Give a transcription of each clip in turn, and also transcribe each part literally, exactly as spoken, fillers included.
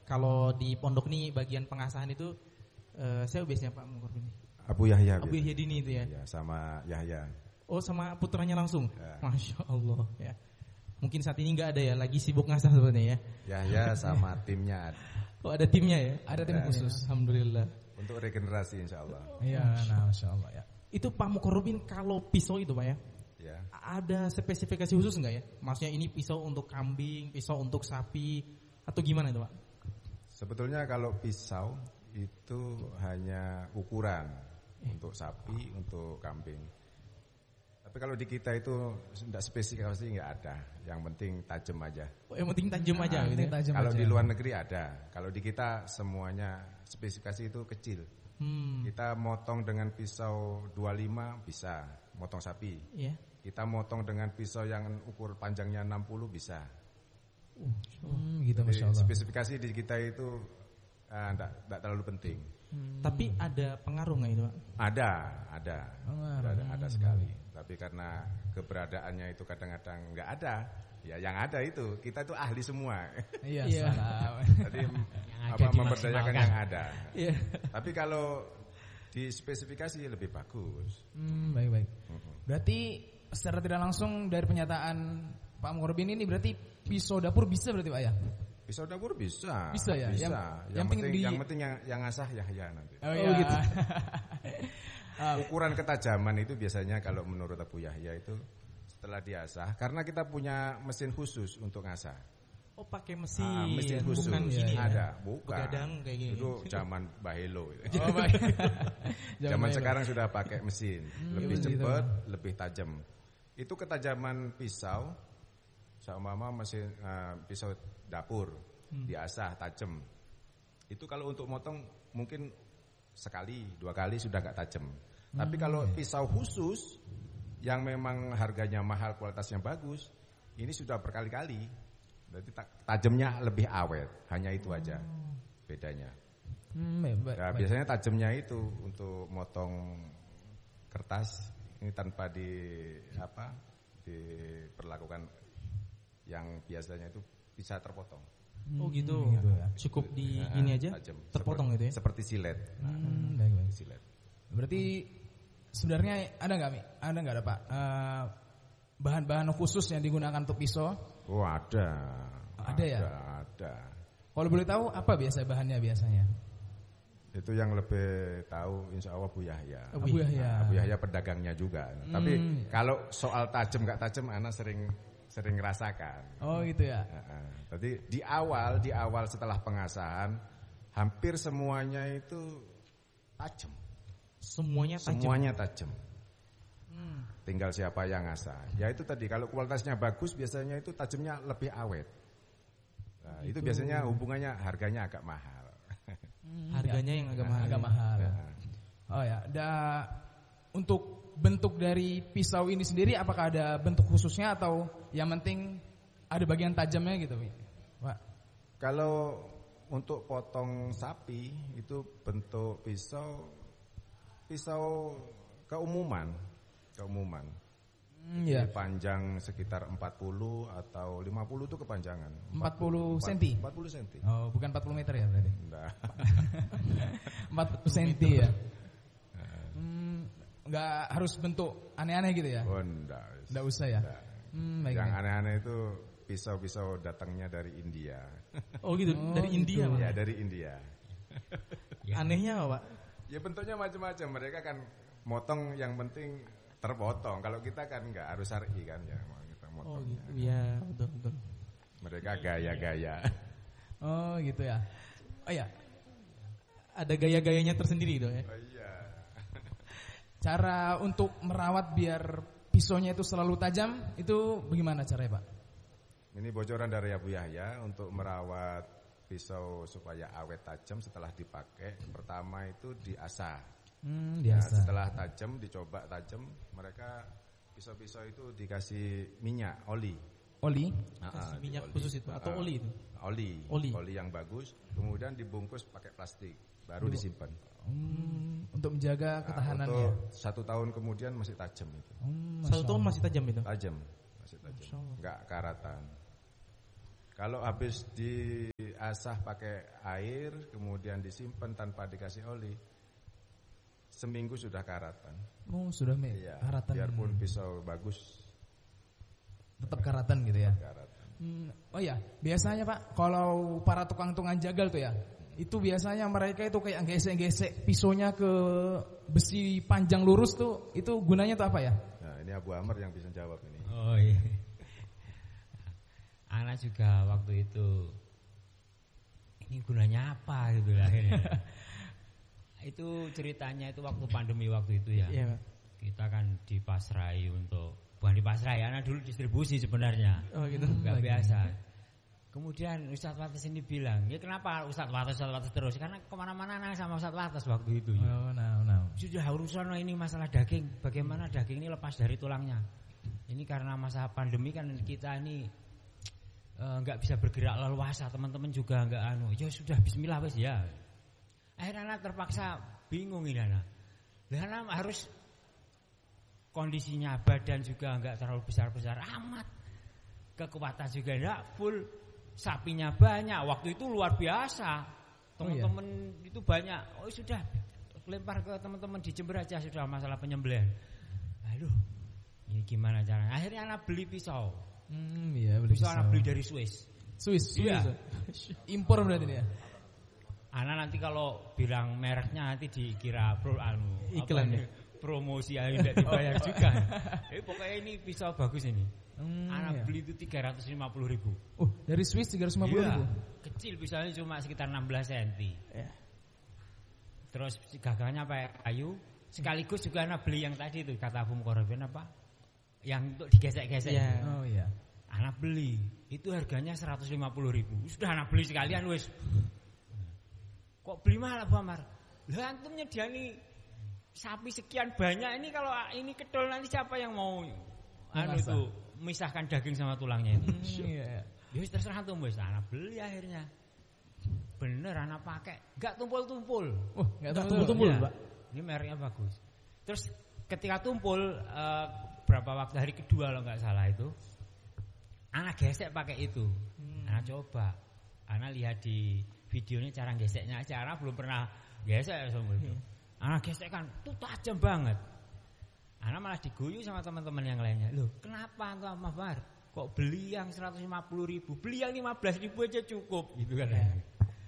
Kalau di pondok nih bagian pengasahan itu uh, saya biasanya Pak Mukorbin. Abu Yahya. Abu Yahya Dini itu ya. Ya, sama Yahya. Oh, sama putranya langsung. Ya. Masya Allah ya. Mungkin saat ini nggak ada ya, lagi sibuk ngasah sebenarnya ya. Yahya sama timnya ada. Oh, ada timnya ya? Ada tim khusus. Alhamdulillah. Untuk regenerasi insya Allah. Iya, nah Masya Allah ya. Itu Pak Mukorbin kalau pisau itu Pak ya? Ya. Ada spesifikasi khusus nggak ya? Maksudnya ini pisau untuk kambing, pisau untuk sapi, atau gimana itu Pak? Sebetulnya kalau pisau itu hanya ukuran eh. untuk sapi, untuk kambing. Tapi kalau di kita itu tidak spesifikasi nggak ada. Yang penting tajam aja. Oh, yang penting tajam aja. Nah, gitu ya? tajam kalau aja. di luar negeri ada. Kalau di kita semuanya spesifikasi itu kecil. Hmm. Kita motong dengan pisau dua puluh lima bisa, motong sapi. Yeah. Kita motong dengan pisau yang ukur panjangnya enam puluh bisa. Uh, hmm, gitu Jadi, Masya Allah. spesifikasi di kita itu tidak uh, terlalu penting. Hmm. Tapi ada pengaruh nggak itu Pak? Ada, ada, Pengaruh. ada, ada sekali. Tapi karena keberadaannya itu kadang-kadang nggak ada, ya yang ada itu kita itu ahli semua. Iya, Iya. salah. Jadi apa memberdayakan yang ada. Iya. Tapi kalau di spesifikasi lebih bagus. Hmm, baik-baik. Berarti secara tidak langsung dari pernyataan Pak Mukorbin ini berarti pisau dapur bisa berarti Pak ya? Pisau dapur bisa. Bisa ya? Bisa. Yang, Yang, yang penting, di... yang penting yang, yang ngasah Yahya nanti. Oh, iya. gitu. Ukuran ketajaman itu biasanya kalau menurut Abu Yahya itu setelah diasah, karena kita punya mesin khusus untuk ngasah. Oh, pakai mesin. Ah, mesin khusus. Bukan gini ya. Ada, bukan. Begadang kayak gini. Itu zaman Bahelo. Oh, baik. Zaman sekarang sudah pakai mesin, Hmm, lebih gitu. cepat, lebih tajam. Itu ketajaman pisau sama mesin uh, pisau dapur hmm. diasah tajam. Itu kalau untuk motong mungkin sekali, dua kali sudah nggak tajam. Hmm. Tapi kalau pisau khusus yang memang harganya mahal, kualitasnya bagus, ini sudah berkali-kali. Berarti tajamnya lebih awet, hanya itu aja bedanya. Hmm, baik, baik, Nah, baik. biasanya tajamnya itu untuk motong kertas ini tanpa di apa diperlakukan yang biasanya itu bisa terpotong. Oh gitu. Hmm, gitu ya. Cukup di Nah, ini aja tajam. terpotong seperti, gitu ya. Seperti silet. Hmm, baik, baik. Silet. Berarti sebenarnya ada nggak Mi? Ada nggak ada Pak? Uh, bahan-bahan khusus yang digunakan untuk pisau? Oh ada. Ada ya? Ada, ada. Kalau boleh tahu apa biasa bahannya biasanya? Itu yang lebih tahu insya Allah Abu Yahya. Abu Yahya. Abu Yahya pedagangnya juga. Hmm. Tapi kalau soal tajam nggak tajam, Ana sering sering ngerasakan. Oh gitu ya. Jadi di awal di awal setelah pengasahan hampir semuanya itu tajam. Semuanya tajam. Semuanya tajam. Hmm. Tinggal siapa yang ngasah. Ya itu tadi kalau kualitasnya bagus biasanya itu tajamnya lebih awet. Nah, itu. itu biasanya hubungannya harganya agak mahal. Hmm, Harganya ya. yang agak mahal. Agak mahal. Ya. Oh ya, da, untuk bentuk dari pisau ini sendiri apakah ada bentuk khususnya atau yang penting ada bagian tajamnya gitu, Pak? Kalau untuk potong sapi itu bentuk pisau pisau keumuman, keumuman. Hmm, Jadi ya. panjang sekitar empat puluh atau lima puluh itu kepanjangan. empat puluh senti. empat puluh senti. Oh, bukan empat puluh meter ya tadi. Enggak. empat puluh senti ya. Hmm, enggak harus bentuk aneh-aneh gitu ya. Oh, enggak. Enggak usah ya. Enggak. Hmm, baik. Yang baik. aneh-aneh itu pisau-pisau datangnya dari India. Oh gitu, Oh, dari gitu. India Pak. Ya, dari India. Anehnya apa Pak? Ya bentuknya macam-macam. Mereka kan motong yang penting terpotong. Kalau kita kan enggak harus syar'i kan ya, kita Oh motongnya. gitu, ya betul betul. Mereka gaya-gaya. Oh, gitu ya. Oh ya, Ada gaya-gayanya tersendiri itu ya. Oh iya. cara untuk merawat biar pisaunya itu selalu tajam itu bagaimana caranya, Pak? Ini bocoran dari Abu Yahya untuk merawat pisau supaya awet tajam setelah dipakai. Pertama itu diasah. Hmm, Nah, biasa. setelah tajam, dicoba tajam, mereka pisau-pisau itu dikasih minyak, oli. Oli. Kasih Ah, minyak di khusus itu atau Ah, oli itu? Oli. Oli. Oli yang bagus, kemudian dibungkus pakai plastik, baru disimpan. Hmm, untuk menjaga Nah, ketahanannya. untuk satu tahun kemudian masih tajam itu. Hmm, Satu Masya tahun Allah. masih tajam itu. Tajam, masih tajam. Masya Allah. Enggak karatan. Kalau habis di diasah pakai air, kemudian disimpan tanpa dikasih oli, seminggu sudah karatan. Oh, sudah me, Iya, karatan. biarpun pisau bagus, tetap karatan gitu ya. karatan. Hmm, oh ya, biasanya Pak, kalau para tukang-tukang jagal tuh ya, itu biasanya mereka itu kayak gesek-gesek pisaunya ke besi panjang lurus tuh, itu gunanya tuh apa ya? Nah, ini Abu Amr yang bisa jawab ini. Oh iya. Anak juga waktu itu ini gunanya apa gitu lah akhirnya. Itu ceritanya itu waktu pandemi waktu itu ya. Iya, Pak. Kita kan dipasrai untuk bukan dipasrai, anak dulu distribusi sebenarnya. Oh gitu. Enggak biasa. Kemudian Ustadz Wates ini bilang, ya kenapa Ustadz Wates, Ustadz Wates terus? Karena kemana-mana anak sama Ustadz Wates waktu itu. Ya. Oh, nah, nah. Sudah urusan ini masalah daging, bagaimana daging ini lepas dari tulangnya. Ini karena masa pandemi kan kita ini enggak uh, bisa bergerak leluasa, teman-teman juga enggak anu. Ya sudah bismillah wes ya. Akhirnya anak terpaksa bingung ini anak. Lah anak harus kondisinya badan juga enggak terlalu besar-besar amat. Kekuatan juga enggak full. Sapinya banyak, waktu itu luar biasa. Teman-teman oh, iya. itu banyak. Oh sudah lempar ke teman-teman di Jember aja sudah masalah penyembelihan. Aduh, ini gimana caranya? Akhirnya anak beli pisau. Hmm, iya beli pisau. Pisau Anak beli dari Swiss. Swiss, Swiss. Iya. Impor berarti ya. Anak nanti kalau bilang mereknya nanti dikira pro anu iklan ya. Promosi aja tidak dibayar juga. Eh pokoknya ini pisau bagus ini. Hmm, anak iya. beli itu tiga ratus lima puluh ribu. Oh, dari Swiss tiga ratus lima puluh ribu. Kecil pisaunya cuma sekitar enam belas sentimeter. Ya. Terus gagangnya pakai kayu. Sekaligus juga anak beli yang tadi itu kata Abu Mukorobin apa? Yang untuk digesek-gesek. Ya. Oh iya. Anak beli itu harganya seratus lima puluh ribu. Sudah anak beli sekalian wes. Kok beli mahal Pak Amar? Lah antum nyediani sapi sekian banyak ini kalau ini kedol nanti siapa yang mau anu itu memisahkan daging sama tulangnya itu? Hmm, iya. Ya wis terserah antum wes. Anak beli akhirnya. Bener anak pakai, enggak tumpul-tumpul. Oh, enggak tumpul-tumpul, ya. Pak. Ini mereknya bagus. Terus ketika tumpul uh, berapa waktu hari kedua kalau enggak salah itu, anak gesek pakai itu. Hmm. Anak coba. Anak lihat di videonya cara geseknya aja, anak belum pernah gesek semua itu. Hmm. Anak gesek kan tuh tajam banget. Anak malah diguyu sama teman-teman yang lainnya. Loh, kenapa tuh Mas Bar? Kok beli yang seratus lima puluh ribu, beli yang lima belas ribu aja cukup, gitu kan? Ya.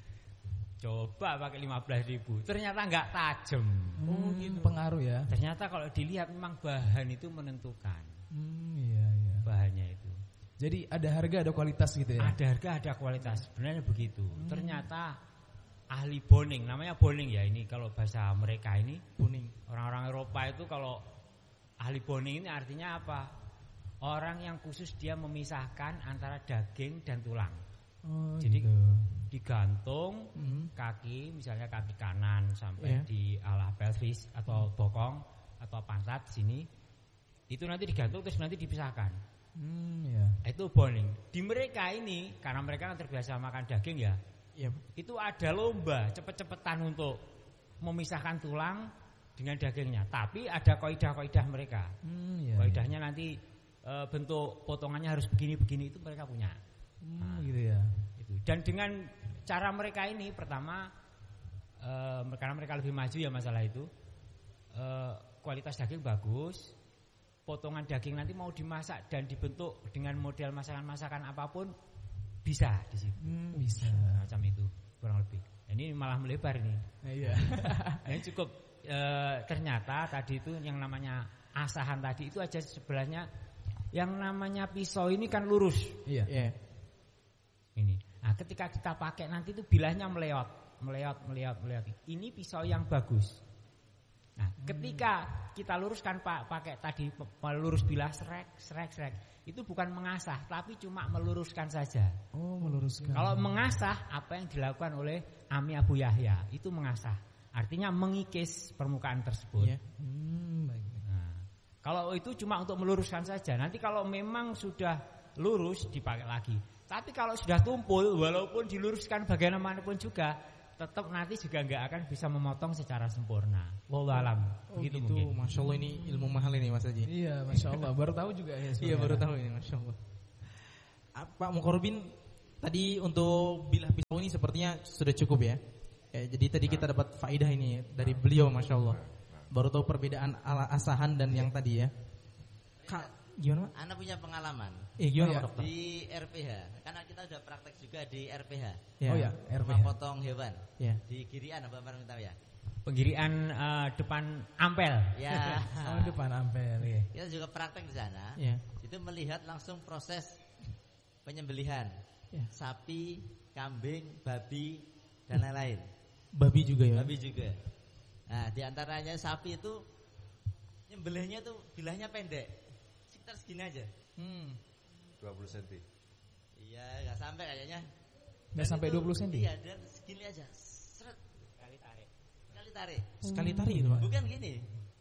Coba pakai lima belas ribu, ternyata nggak tajam. Oh gitu. Pengaruh ya. Ternyata kalau dilihat memang bahan itu menentukan. Hmm, iya iya. Bahannya itu. Jadi ada harga ada kualitas gitu ya. Ada harga ada kualitas. Sebenarnya begitu. Hmm. Ternyata ahli boning, namanya boning ya ini kalau bahasa mereka ini boning. Orang-orang Eropa itu kalau ahli boning ini artinya apa? Orang yang khusus dia memisahkan antara daging dan tulang. Oh, jadi gitu. Digantung hmm. kaki, misalnya kaki kanan sampai yeah. di alah pelvis atau bokong atau pantat sini, itu nanti digantung terus nanti dipisahkan. Hmm, yeah. Itu boning. Di mereka ini karena mereka kan terbiasa makan daging ya, yeah. itu ada lomba cepet-cepetan untuk memisahkan tulang dengan dagingnya. Tapi ada kaidah-kaidah mereka. Hmm, yeah, kaidahnya yeah. nanti e, bentuk potongannya harus begini-begini itu mereka punya. Hmm, nah, gitu ya. Itu. Dan dengan cara mereka ini pertama e, karena mereka lebih maju ya masalah itu e, kualitas daging bagus, potongan daging nanti mau dimasak dan dibentuk dengan model masakan-masakan apapun bisa di situ. Hmm, bisa macam itu kurang lebih. Ini malah melebar ini. Nah, iya. Ini cukup e, ternyata tadi itu yang namanya asahan tadi itu aja sebelahnya yang namanya pisau ini kan lurus. Iya. Yeah. Ini. Nah, ketika kita pakai nanti itu bilahnya meleot, meleot, meleot, meleot. Ini pisau yang bagus. Nah, hmm. ketika kita luruskan Pak pakai tadi melurus bilah srek, srek, srek. Itu bukan mengasah, tapi cuma meluruskan saja. Oh, meluruskan. Kalau mengasah apa yang dilakukan oleh Ami Abu Yahya, itu mengasah. Artinya mengikis permukaan tersebut. Yeah. Hmm, baik. Nah, kalau itu cuma untuk meluruskan saja. Nanti kalau memang sudah lurus dipakai lagi. Tapi kalau sudah tumpul, walaupun diluruskan bagian manapun juga, tetap nanti juga nggak akan bisa memotong secara sempurna. Wallahu alam. Oh, begitu gitu. mungkin. Masya Allah ini ilmu mahal ini Mas Haji. Iya, Masya Allah. Baru tahu juga ya. Iya baru tahu ini Masya Allah. Pak Mukorobin Tadi untuk bilah pisau ini sepertinya sudah cukup ya. Ya, jadi tadi kita dapat faedah ini dari beliau, masya Allah. Baru tahu perbedaan ala asahan dan yang tadi ya. Kak, gimana? Anak punya pengalaman. Eh, gimana Oh, ya. Pak Dokter? Di R P H, karena kita sudah praktek juga di R P H. Ya. Oh ya, R P H. Rumah potong hewan. Ya. Di Girian, Abang Barang tahu ya? Penggirian eh, depan Ampel. Ya. Oh, depan Ampel ya. Kita juga praktek di sana. Ya. Itu melihat langsung proses penyembelihan Ya. sapi, kambing, babi dan lain-lain. Babi juga ya. Babi juga. Nah, di antaranya sapi itu nyembelihnya tuh bilahnya pendek. Sekitar segini aja. Hmm. dua puluh sentimeter. Iya, enggak sampai kayaknya. Nggak Dan sampai itu- dua puluh sentimeter. Iya, dan segini aja. Seret. Kali tarik. Kali tarik. Sekali tarik itu Pak. Bukan gini.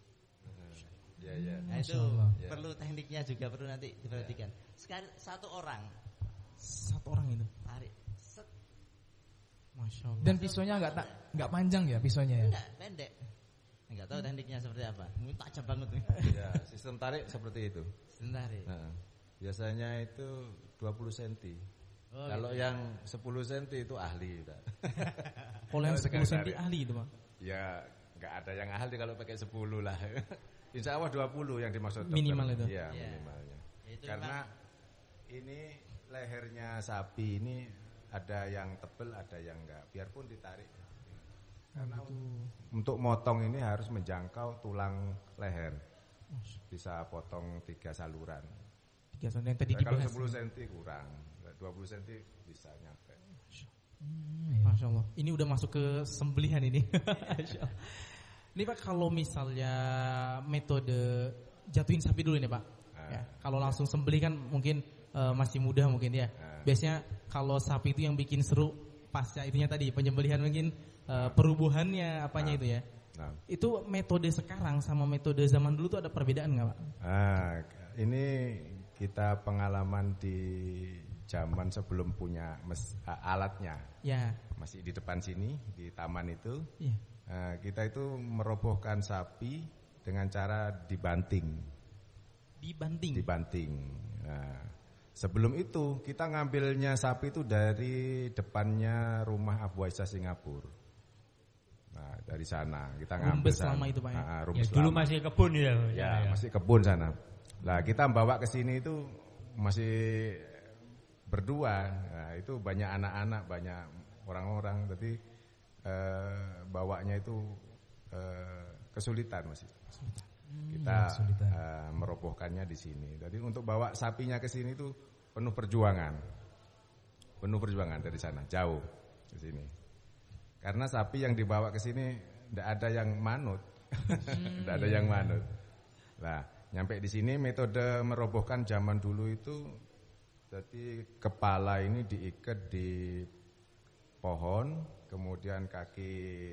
Iya, iya. Nah, itu Masya Allah. Ya. perlu tekniknya juga perlu nanti diperhatikan. Sekali satu orang Satu orang itu. tarik. Set. Masya Allah. Dan pisaunya nggak tak nggak panjang ya pisaunya ya. Enggak, pendek. Enggak tahu tekniknya seperti apa. Mungkin tajam banget nih. Ya, sistem tarik seperti itu. Tarik. Nah, biasanya itu dua puluh sentimeter. Oh, Kalau gitu. yang sepuluh sentimeter itu ahli udah. Kalau yang Kalau sepuluh sekali sentimeter tarik. ahli itu Pak. Ya, nggak ada yang ahli kalau pakai sepuluh lah. Insya Allah dua puluh yang dimaksud dokter. Minimal itu. Iya, Iya. minimalnya. Itu Karena ini lehernya sapi ini ada yang tebel, ada yang enggak. Biarpun ditarik. Karena untuk motong ini harus menjangkau tulang leher. Bisa potong tiga saluran. Tiga sentimeter yang tadi Nah, kalau dibahas. sepuluh sentimeter kurang, dua puluh sentimeter bisa nyampe. Masya Allah. Ini udah masuk ke sembelihan ini. Masya Allah. Ini Pak, kalau misalnya metode jatuhin sapi dulu nih Pak. Ah. Ya, kalau langsung sembelih kan mungkin eh, masih mudah mungkin ya. Ah. Biasanya kalau sapi itu yang bikin seru pasca itunya tadi penyembelihan mungkin eh, perubuhannya apanya itu ya. Nah, Itu metode sekarang sama metode zaman dulu tuh ada perbedaan nggak Pak? ah, ini kita pengalaman di zaman sebelum punya mes, ah, alatnya. Ya. Masih di depan sini, di taman itu. Iya. Nah, kita itu merobohkan sapi dengan cara dibanting. Dibanting. Dibanting. Nah, sebelum itu kita ngambilnya sapi itu dari depannya rumah Abu Aisyah Singapura. Nah, dari sana kita ngambil Rumbes sana. lama itu, Pak, ya? Ah, Ya, rumbes dulu lama. masih kebun ya. Ya, masih kebun sana. Lah kita bawa ke sini itu masih berdua. Nah, itu banyak anak-anak, banyak orang-orang. Jadi eh, bawanya itu eh, kesulitan masih. Kita kesulitan. eh, merobohkannya di sini. Jadi untuk bawa sapinya ke sini itu penuh perjuangan. Penuh perjuangan dari sana, jauh ke sini. Karena sapi yang dibawa ke sini tidak ada yang manut. Tidak ada yang manut. Nah, nyampe di sini metode merobohkan zaman dulu itu jadi kepala ini diikat di pohon, kemudian kaki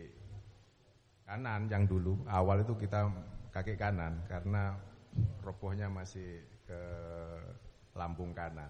kanan yang dulu awal itu kita kaki kanan karena robohnya masih ke lambung kanan.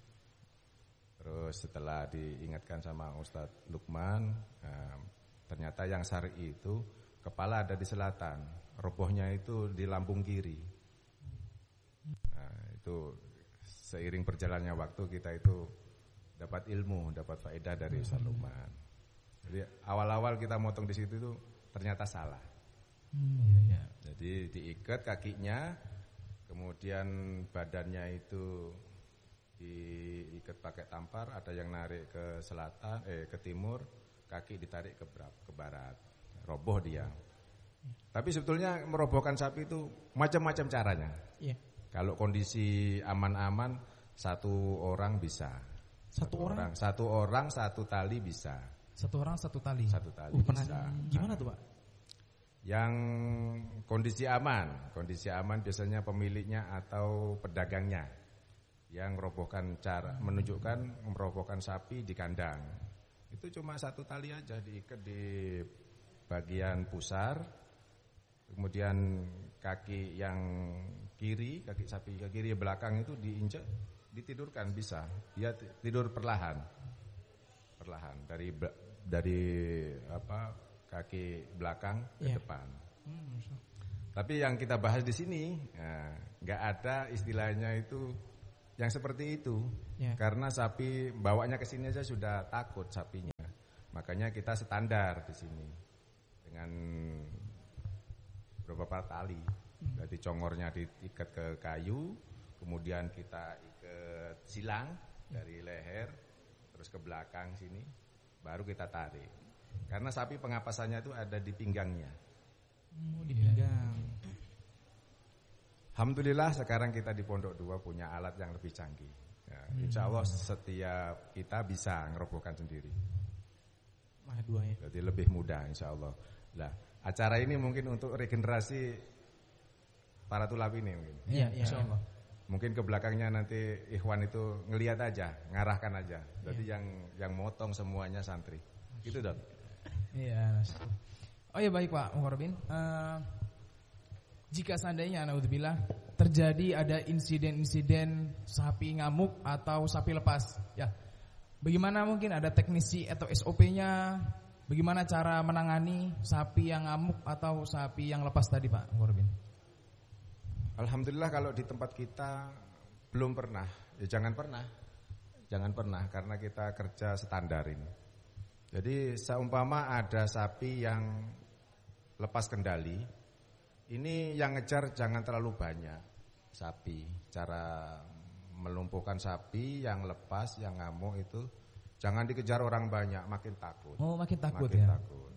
Terus setelah diingatkan sama Ustadz Lukman, eh, ternyata yang syar'i itu kepala ada di selatan, robohnya itu di lambung kiri. Nah, itu seiring berjalannya waktu kita itu dapat ilmu, dapat faedah dari Ustadz Lukman. Jadi awal-awal kita motong di situ itu ternyata salah. Hmm, iya, iya. Jadi diikat kakinya, kemudian badannya itu diikat pakai tampar, ada yang narik ke selatan, eh ke timur, kaki ditarik ke berat, ke barat, roboh dia. Tapi sebetulnya merobohkan sapi itu macam-macam caranya. Iya. Kalau kondisi aman-aman, satu orang bisa. Satu orang? satu orang satu tali bisa, Satu orang satu tali. satu tali Uh, pernah bisa. gimana tuh Pak? Yang kondisi aman, kondisi aman biasanya pemiliknya atau pedagangnya yang merobohkan cara menunjukkan merobohkan sapi di kandang. Itu cuma satu tali aja diikat di bagian pusar, kemudian kaki yang kiri, kaki sapi yang kiri belakang itu diinjak, ditidurkan bisa. Dia tidur perlahan, perlahan dari dari apa? Kaki belakang ke Iya. depan. Hmm, Masya Allah. Tapi yang kita bahas di sini, nah, nggak ada istilahnya itu yang seperti itu. Ya. Karena sapi bawanya ke sini aja sudah takut sapinya. Makanya kita standar di sini dengan beberapa tali. Jadi congornya diikat ke kayu, kemudian kita ikat silang dari leher terus ke belakang sini, baru kita tarik. Karena sapi pengapasannya itu ada di pinggangnya. Oh, di pinggang. Alhamdulillah sekarang kita di Pondok Dua punya alat yang lebih canggih. Ya, insya Allah setiap kita bisa ngerobohkan sendiri. Wah, dua ya. Jadi lebih mudah insya Allah. Nah, acara ini mungkin untuk regenerasi para tulab ini mungkin. Iya, iya. Insya Allah. Mungkin ke belakangnya nanti Ikhwan itu ngelihat aja, ngarahkan aja. Jadi yang yang motong semuanya santri. Gitu dong. Iya. Oh ya baik Pak Mukharbin. Uh, jika seandainya naudzubillah terjadi ada insiden-insiden sapi ngamuk atau sapi lepas, ya. Bagaimana mungkin ada teknisi atau S O P-nya? Bagaimana cara menangani sapi yang ngamuk atau sapi yang lepas tadi Pak Mukharbin? Alhamdulillah kalau di tempat kita belum pernah. Ya jangan pernah. Jangan pernah karena kita kerja standar ini. Jadi seumpama ada sapi yang lepas kendali, ini yang ngejar jangan terlalu banyak sapi. Cara melumpuhkan sapi yang lepas, yang ngamuk itu jangan dikejar orang banyak, makin takut. Oh, makin takut makin ya. Takut.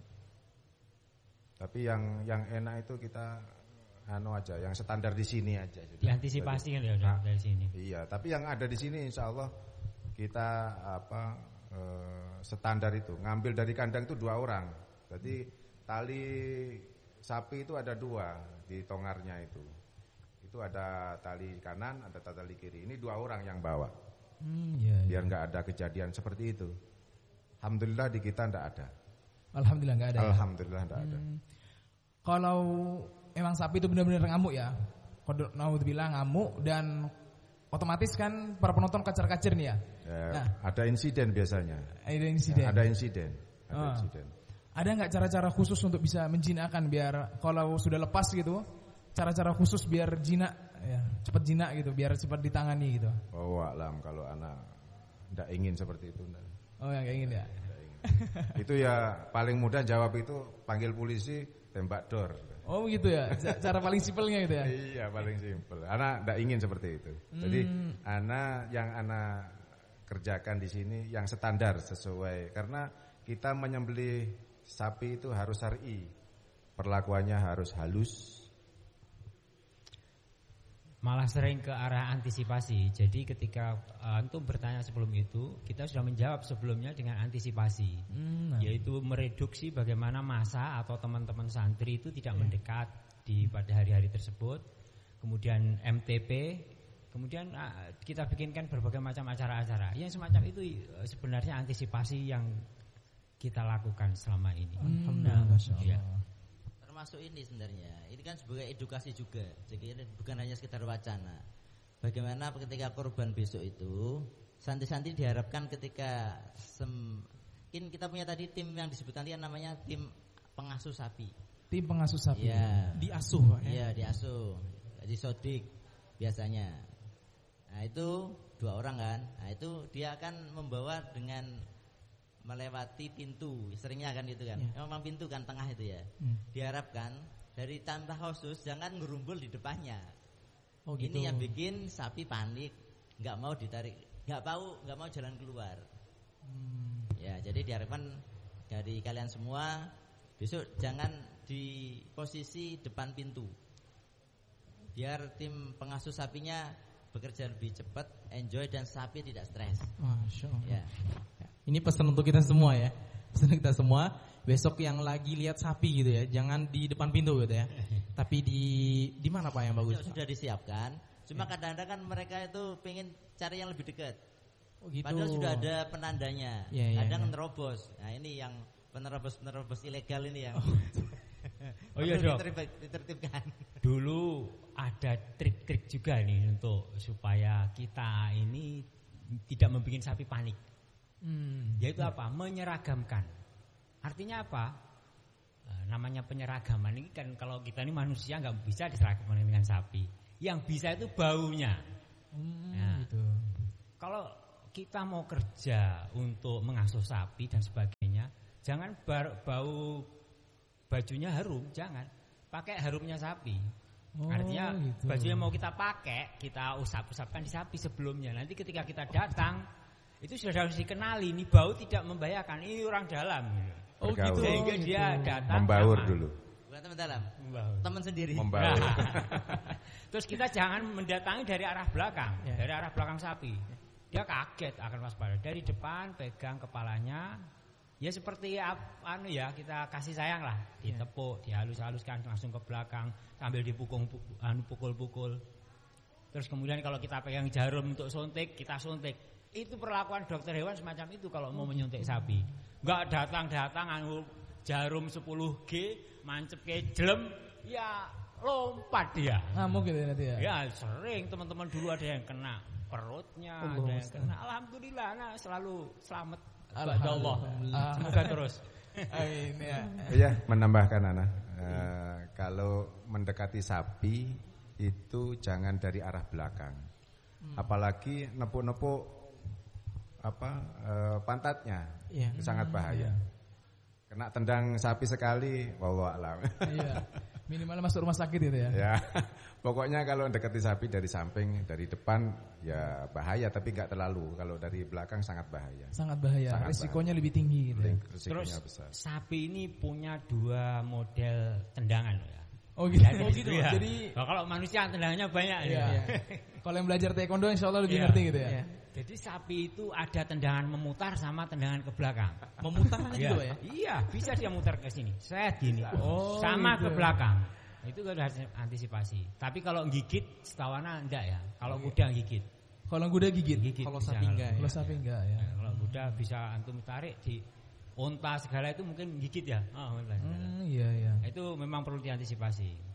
Tapi yang yang enak itu kita anu aja, yang standar di sini aja. Diantisipasi kan ya nah, dari sini. Iya, tapi yang ada di sini insya Allah kita apa e, standar itu ngambil dari kandang itu dua orang. Jadi tali sapi itu ada dua di tongarnya itu. Itu ada tali kanan, ada tali kiri. Ini dua orang yang bawa. Hmm, iya, Biar nggak ada kejadian seperti itu. Alhamdulillah di kita nggak ada. Alhamdulillah nggak ada. Alhamdulillah nggak ada. Hmm. Kalau emang sapi itu benar-benar ngamuk ya, kalau naudzubillah ngamuk dan otomatis kan para penonton kacer-kacer nih ya. Ya, nah, ada insiden biasanya. Ada insiden. Ada insiden. Ada Oh. insiden. Ada nggak cara-cara khusus untuk bisa menjinakkan biar kalau sudah lepas gitu, cara-cara khusus biar jinak, ya, cepat jinak gitu, biar cepat ditangani gitu. Oh alam kalau anak tidak ingin seperti itu. Enggak. Oh yang kayak ingin ya. Itu ya paling mudah jawab itu panggil polisi, tembak dor. Oh gitu ya, cara paling simpelnya gitu ya. Iya paling simpel. Anak tidak ingin seperti itu. Jadi hmm. anak yang anak kerjakan di sini yang standar sesuai karena kita menyembelih sapi itu harus syar'i. Perlakuannya harus halus. Malah sering ke arah antisipasi. Jadi ketika uh, antum bertanya sebelum itu, kita sudah menjawab sebelumnya dengan antisipasi, hmm, yaitu mereduksi bagaimana masa atau teman-teman santri itu tidak yeah. mendekat di pada hari-hari tersebut. Kemudian M T P, kemudian uh, kita bikinkan berbagai macam acara-acara. Yang semacam itu uh, sebenarnya antisipasi yang kita lakukan selama ini. Hmm, nah, ya. Termasuk ini sebenarnya, ini kan sebagai edukasi juga. Jadi ini bukan hanya sekedar wacana. Bagaimana ketika korban besok itu, santri-santri diharapkan ketika sem, in kita punya tadi tim yang disebut nanti namanya tim pengasuh sapi. Tim pengasuh sapi. Iya. Diasuh, Pak. Iya, diasuh. Di sodik biasanya. Nah itu dua orang kan. Nah itu dia akan membawa dengan melewati pintu, seringnya kan gitu kan. Ya. Memang pintu kan tengah itu ya. Hmm. Diharapkan dari tanpa khusus jangan ngerumbul di depannya. Oh, gitu. Ini yang bikin sapi panik, nggak mau ditarik, nggak mau nggak mau jalan keluar. Hmm. Ya, jadi diharapkan dari kalian semua besok jangan di posisi depan pintu. Biar tim pengasuh sapinya bekerja lebih cepat, enjoy dan sapi tidak stres. Masya Allah. Ya. Ini pesan untuk kita semua ya. Pesan kita semua. Besok yang lagi lihat sapi gitu ya, jangan di depan pintu gitu ya. Tapi di di mana Pak yang bagus? Sudah disiapkan. Cuma kadang-kadang kan mereka itu pengen cari yang lebih dekat. Oh, gitu. Padahal sudah ada penandanya. Ya, ya, kadang ya. nerobos. Nah ini yang penerobos-penerobos ilegal ini yang. Oh, oh iya dok. Ditertibkan. Dulu ada trik-trik juga nih untuk supaya kita ini tidak membuat sapi panik. Hmm. Yaitu apa? Menyeragamkan. Artinya apa? E, namanya penyeragaman ini kan kalau kita ini manusia nggak bisa diseragaman dengan sapi. Yang bisa itu baunya. Hmm, nah, gitu. kalau kita mau kerja untuk mengasuh sapi dan sebagainya, jangan bar, bau bajunya harum, jangan. Pakai harumnya sapi. Oh, Artinya gitu. baju yang mau kita pakai, kita usap-usapkan di sapi sebelumnya. Nanti ketika kita datang, itu sudah harus dikenali, ini bau tidak membahayakan, ini orang dalam. Oh Bergaul. gitu. Sehingga gitu. dia datang Membaur nyaman. dulu. Bukan teman dalam, Membaur. teman sendiri. Membaur. Terus kita jangan mendatangi dari arah belakang, Ya. dari arah belakang sapi. Dia kaget akan waspada. Dari depan pegang kepalanya, ya seperti ap, anu ya kita kasih sayang lah, ditepuk, dihalus-haluskan langsung ke belakang sambil dipukul anu pukul-pukul. Terus kemudian kalau kita pegang jarum untuk suntik, kita suntik. Itu perlakuan dokter hewan semacam itu kalau mau menyuntik sapi. Enggak datang-datang anu jarum sepuluh G mancep ke jelem, ya lompat dia. Ngamuk gitu ya nanti ya. Ya sering teman-teman dulu ada yang kena perutnya, Allah ada yang Ustaz. kena. Alhamdulillah, nah selalu selamat. Alhamdulillah. Allah. Semoga terus. Amin ya. Iya, menambahkan Ana. Uh, kalau mendekati sapi itu jangan dari arah belakang. Apalagi nepuk-nepuk apa uh, pantatnya. Iya. Itu sangat bahaya. Kena tendang sapi sekali, wallahu a'lam. Iya. Minimal masuk rumah sakit gitu ya. Ya, pokoknya kalau mendekati sapi dari samping, dari depan ya bahaya, tapi nggak terlalu. Kalau dari belakang sangat bahaya. Sangat bahaya. Sangat Risikonya lebih tinggi gitu. Ya. Risikonya Terus besar. sapi ini punya dua model tendangan ya. Oh gitu. Jadi, Oh gitu. ya. Jadi Nah, kalau manusia tendangannya banyak iya. ya. Kalau yang belajar taekwondo insya Allah lebih Iya. ngerti gitu ya. Iya. Jadi sapi itu ada tendangan memutar sama tendangan ke belakang. Memutar gitu Iya. Pak ya. Iya, bisa dia muter ke sini. Set gini. Oh, sama gitu. ke belakang. Itu kan harus antisipasi. Tapi kalau gigit setawana enggak ya. Kalau kuda gigit. Kalau kuda gigit. Gigit. Kalau bisa. sapi enggak Kalau ya. sapi enggak ya. Nah, kalau kuda bisa antum tarik di unta segala itu mungkin gigit ya. Oh, unta segala. Hmm, iya iya. Nah, itu memang perlu diantisipasi.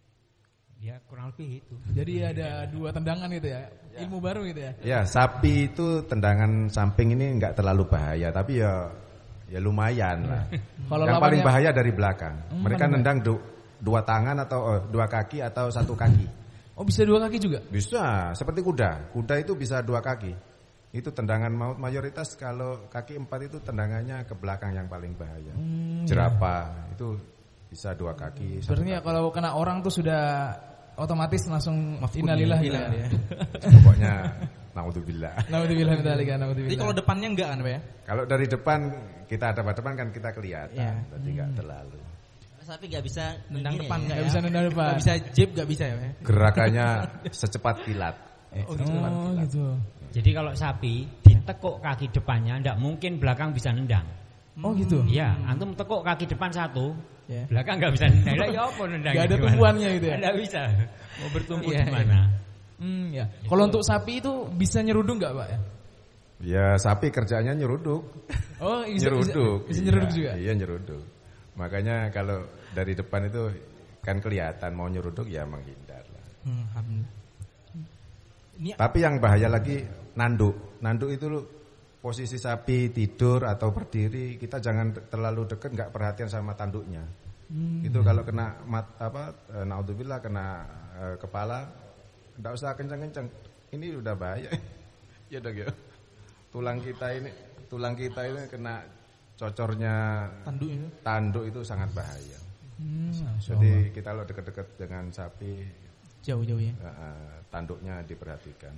Ya kurang lebih itu. Jadi ada dua tendangan gitu ya. Ilmu baru gitu ya. Ya, sapi itu tendangan samping ini nggak terlalu bahaya, tapi ya ya lumayan lah. Kalau Yang lawannya- paling bahaya dari belakang. Hmm, Mereka mana? nendang du- dua tangan atau oh, dua kaki atau satu kaki. Oh bisa dua kaki juga. Bisa, seperti kuda. Kuda itu bisa dua kaki. Itu tendangan maut mayoritas. Kalau kaki empat itu tendangannya ke belakang yang paling bahaya. Hmm, Jerapah itu bisa dua kaki. satu Sebenarnya kaki. kalau kena orang tuh sudah otomatis langsung Maf'ul innalillah bihi, gitu hilang ya. dia. Pokoknya naudzubillah. Naudzubillah min dzalika, Jadi naudzubillah. kalau depannya enggak kan Pak ya? Kalau dari depan kita ada depan kan kita kelihatan, Iya. berarti nggak terlalu. Sapi nggak bisa Nendang begini depan ya. enggak Nggak ya? bisa nendang depan. Nggak bisa jab enggak bisa ya Pak ya? Gerakannya secepat kilat. Oh gitu. Oh gitu. Jadi kalau sapi ditekuk kaki depannya, enggak mungkin belakang bisa nendang. Oh gitu. Iya, antum tekuk kaki depan satu, Ya. belakang enggak bisa nendang. Lah ya apa nendang? Nggak ada tumpuannya gitu ya? Enggak bisa. Mau bertumpu Iya, di mana? Hmm ya. Kalau untuk sapi itu bisa nyeruduk nggak Pak ya? Ya sapi kerjanya nyeruduk. Oh bisa, nyeruduk. Bisa, bisa nyeruduk Iya, juga. Iya nyeruduk. Makanya kalau dari depan itu kan kelihatan mau nyeruduk ya menghindar lah. Hmm, alhamdulillah. Ini Tapi yang bahaya lagi nanduk. Nanduk itu posisi sapi tidur atau berdiri, kita jangan terlalu dekat, nggak perhatian sama tanduknya. Hmm. Itu kalau kena mat apa eh, naudzubillah kena eh, kepala, nggak usah kencang-kencang. Ini udah bahaya. Ya dok ya. Tulang kita ini, tulang kita ini kena cocornya tanduk itu. tanduk itu sangat bahaya. Hmm, Masya Allah. Jadi kita kalau dekat-dekat dengan sapi, Jauh-jauh ya. eh, eh, tanduknya diperhatikan.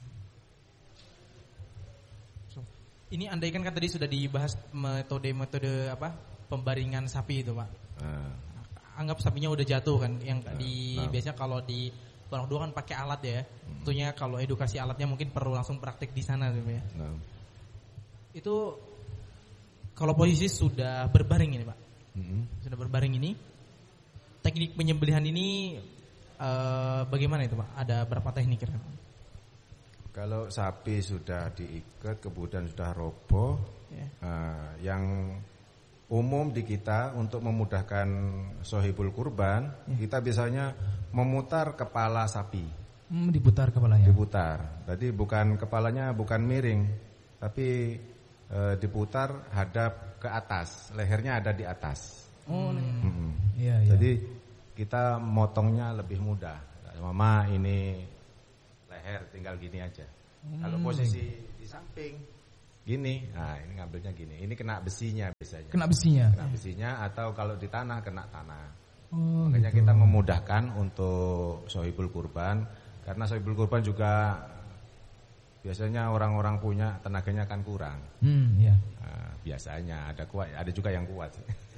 So, ini andaikan kan tadi sudah dibahas metode-metode apa? Pembaringan sapi itu, Pak. Nah, Anggap sapinya udah jatuh kan yang Nah, di nah. biasanya kalau di Pondok Dua kan pakai alat ya. Tentunya kalau edukasi alatnya mungkin perlu langsung praktik di sana gitu ya. nah. Itu kalau posisi sudah berbaring ini, Pak. Mm-mm. Sudah berbaring ini teknik penyembelihan ini eh, bagaimana itu, Pak? Ada berapa teknik kira-kira? Kalau sapi sudah diikat kemudian sudah roboh, Ya. eh, yang umum di kita untuk memudahkan sohibul kurban, kita biasanya memutar kepala sapi, Hmm, diputar kepalanya. diputar. Jadi bukan kepalanya bukan miring, tapi eh, diputar hadap ke atas, lehernya ada di atas. Oh, Mm-mm. iya iya. Jadi kita motongnya lebih mudah. Mama ini leher tinggal gini aja. Hmm, kalau posisi di samping gini, nah ini ngambilnya gini. Ini kena besinya biasanya. Kena besinya. Kena besinya atau kalau di tanah kena tanah. Oh, Makanya gitu. kita memudahkan untuk sohibul kurban karena sohibul kurban juga biasanya orang-orang punya tenaganya akan kurang. Hmm, ya. Nah, biasanya ada kuat, ada juga yang kuat.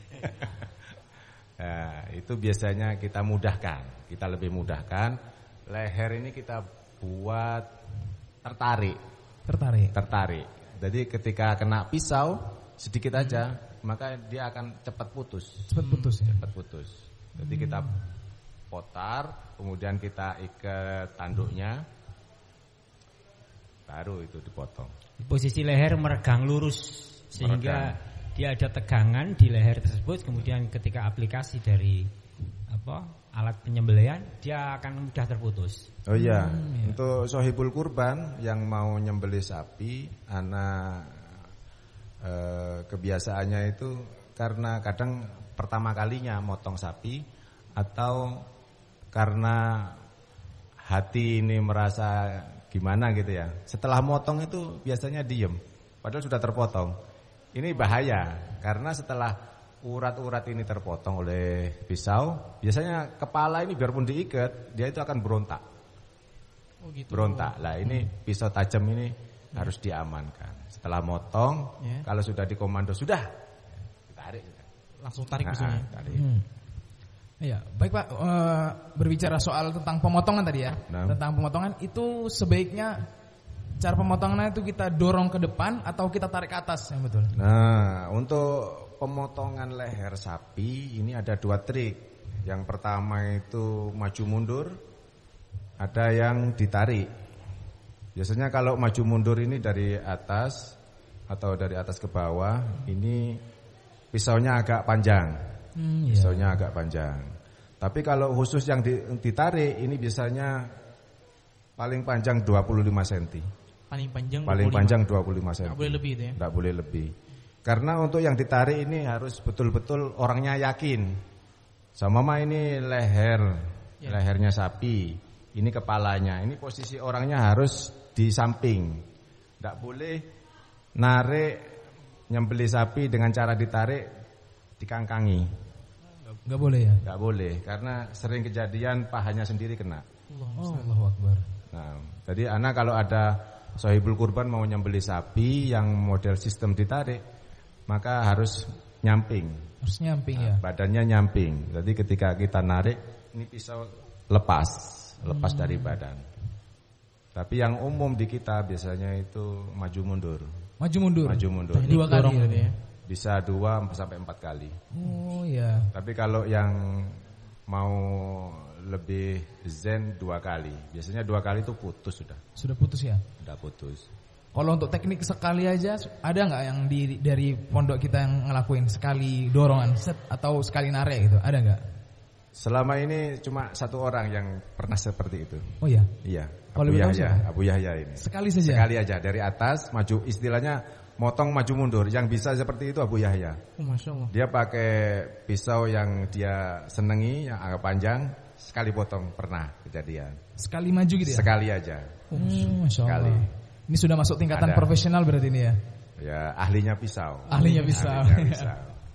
Nah, itu biasanya kita mudahkan, kita lebih mudahkan. Leher ini kita buat tertarik, Tertarik. tertarik. Jadi ketika kena pisau sedikit aja, maka dia akan cepat putus, Cepat putus ya. cepat putus. Jadi kita putar, kemudian kita ikat tanduknya, baru itu dipotong. Posisi leher meregang lurus sehingga Meregang. dia ada tegangan di leher tersebut. Kemudian ketika aplikasi dari apa alat penyembelihan, dia akan mudah terputus. Oh iya, Hmm, iya. untuk sohibul kurban yang mau nyembelih sapi, anak eh, kebiasaannya itu karena kadang pertama kalinya motong sapi atau karena hati ini merasa gimana gitu ya. Setelah motong itu biasanya diem, padahal sudah terpotong. Ini bahaya karena setelah urat-urat ini terpotong oleh pisau, biasanya kepala ini biarpun diikat, dia itu akan berontak. Oh gitu. Berontak. Lah ini pisau tajam ini harus diamankan. Setelah motong, Ya. kalau sudah dikomando sudah ditarik. Langsung tarik Nah, bisunya. tarik. Hmm. Iya, baik Pak. Eh, berbicara soal tentang pemotongan tadi ya, Nah. tentang pemotongan itu sebaiknya cara pemotongannya itu kita dorong ke depan atau kita tarik ke atas yang betul. Nah, untuk pemotongan leher sapi ini ada dua trik. Yang pertama itu maju mundur, ada yang ditarik. Biasanya kalau maju mundur ini dari atas atau dari atas ke bawah, ini pisaunya agak panjang. Hmm, iya. Pisaunya agak panjang. Tapi kalau khusus yang ditarik ini biasanya paling panjang dua puluh lima sentimeter. Paling panjang Paling dua puluh lima. panjang dua puluh lima sentimeter. Nggak boleh lebih itu ya. Nggak boleh lebih. Karena untuk yang ditarik ini harus betul-betul orangnya yakin. Sama mama ini leher, Ya. lehernya sapi. Ini kepalanya. Ini posisi orangnya harus di samping. Nggak boleh narik nyembelih sapi dengan cara ditarik dikangkangi. Nggak boleh ya. Nggak boleh karena sering kejadian pahanya sendiri kena. Oh, Allahu Akbar. Nah, jadi anak kalau ada sohibul kurban mau nyembelih sapi yang model sistem ditarik, maka harus nyamping. Harus nyamping Nah, ya. badannya nyamping. Jadi ketika kita narik, ini pisau lepas, lepas dari badan. Tapi yang umum di kita biasanya itu maju mundur, Maju mundur. maju mundur. Teknik Dua kali dorong ya. tadi ya. Bisa dua sampai empat kali. Oh iya. Tapi kalau yang mau lebih zen dua kali, biasanya dua kali itu putus sudah, Sudah putus ya. sudah putus. Kalau untuk teknik sekali aja ada nggak yang di dari pondok kita yang ngelakuin sekali dorongan set atau sekali narik gitu? Ada nggak? Selama ini cuma satu orang yang pernah seperti itu. Oh iya. Iya, Kalau Abu boleh tahu Yahya, siapa? Abu Yahya ini. Sekali saja. Sekali aja dari atas maju, istilahnya motong maju mundur. Yang bisa seperti itu Abu Yahya. Oh, Masya Allah. Dia pakai pisau yang dia senengi, yang agak panjang, sekali potong pernah kejadian. Sekali maju gitu ya. Sekali aja. Hmm, Masya Sekali. Allah. Ini sudah masuk tingkatan Ada. profesional berarti ini ya. Ya, ahlinya pisau. Ahlinya pisau. Ahlinya pisau.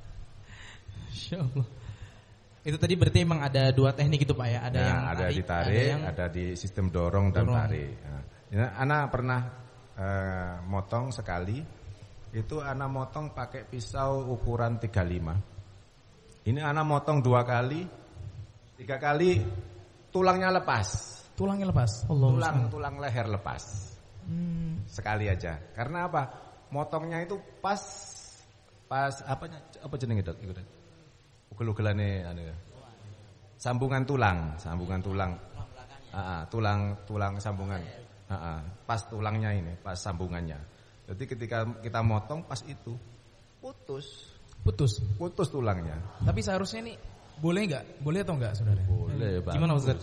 Masya Allah. Itu tadi berarti emang ada dua teknik itu Pak ya. Ada Nah, yang ada tarik, ditarik, yang ada di sistem dorong dan dorong. tarik. Nah, ya, anak pernah eh, motong sekali. Itu anak motong pakai pisau ukuran tiga puluh lima. Ini anak motong dua kali, tiga kali tulangnya lepas. Tulangnya lepas. Allah Tulang tulang leher lepas. Hmm. Sekali aja. Karena apa? Motongnya itu pas pas apa apa jenenge Dok? Iku, Dok. Ugel-ugelane anu ya. Sambungan tulang, sambungan tulang. Ah, ah, tulang tulang sambungan. Ah, ah, pas tulangnya ini, pas sambungannya. Jadi ketika kita motong pas itu putus, Putus. putus tulangnya. Tapi seharusnya nih boleh nggak? Boleh atau nggak saudara? Boleh, Pak. Gimana Ustaz?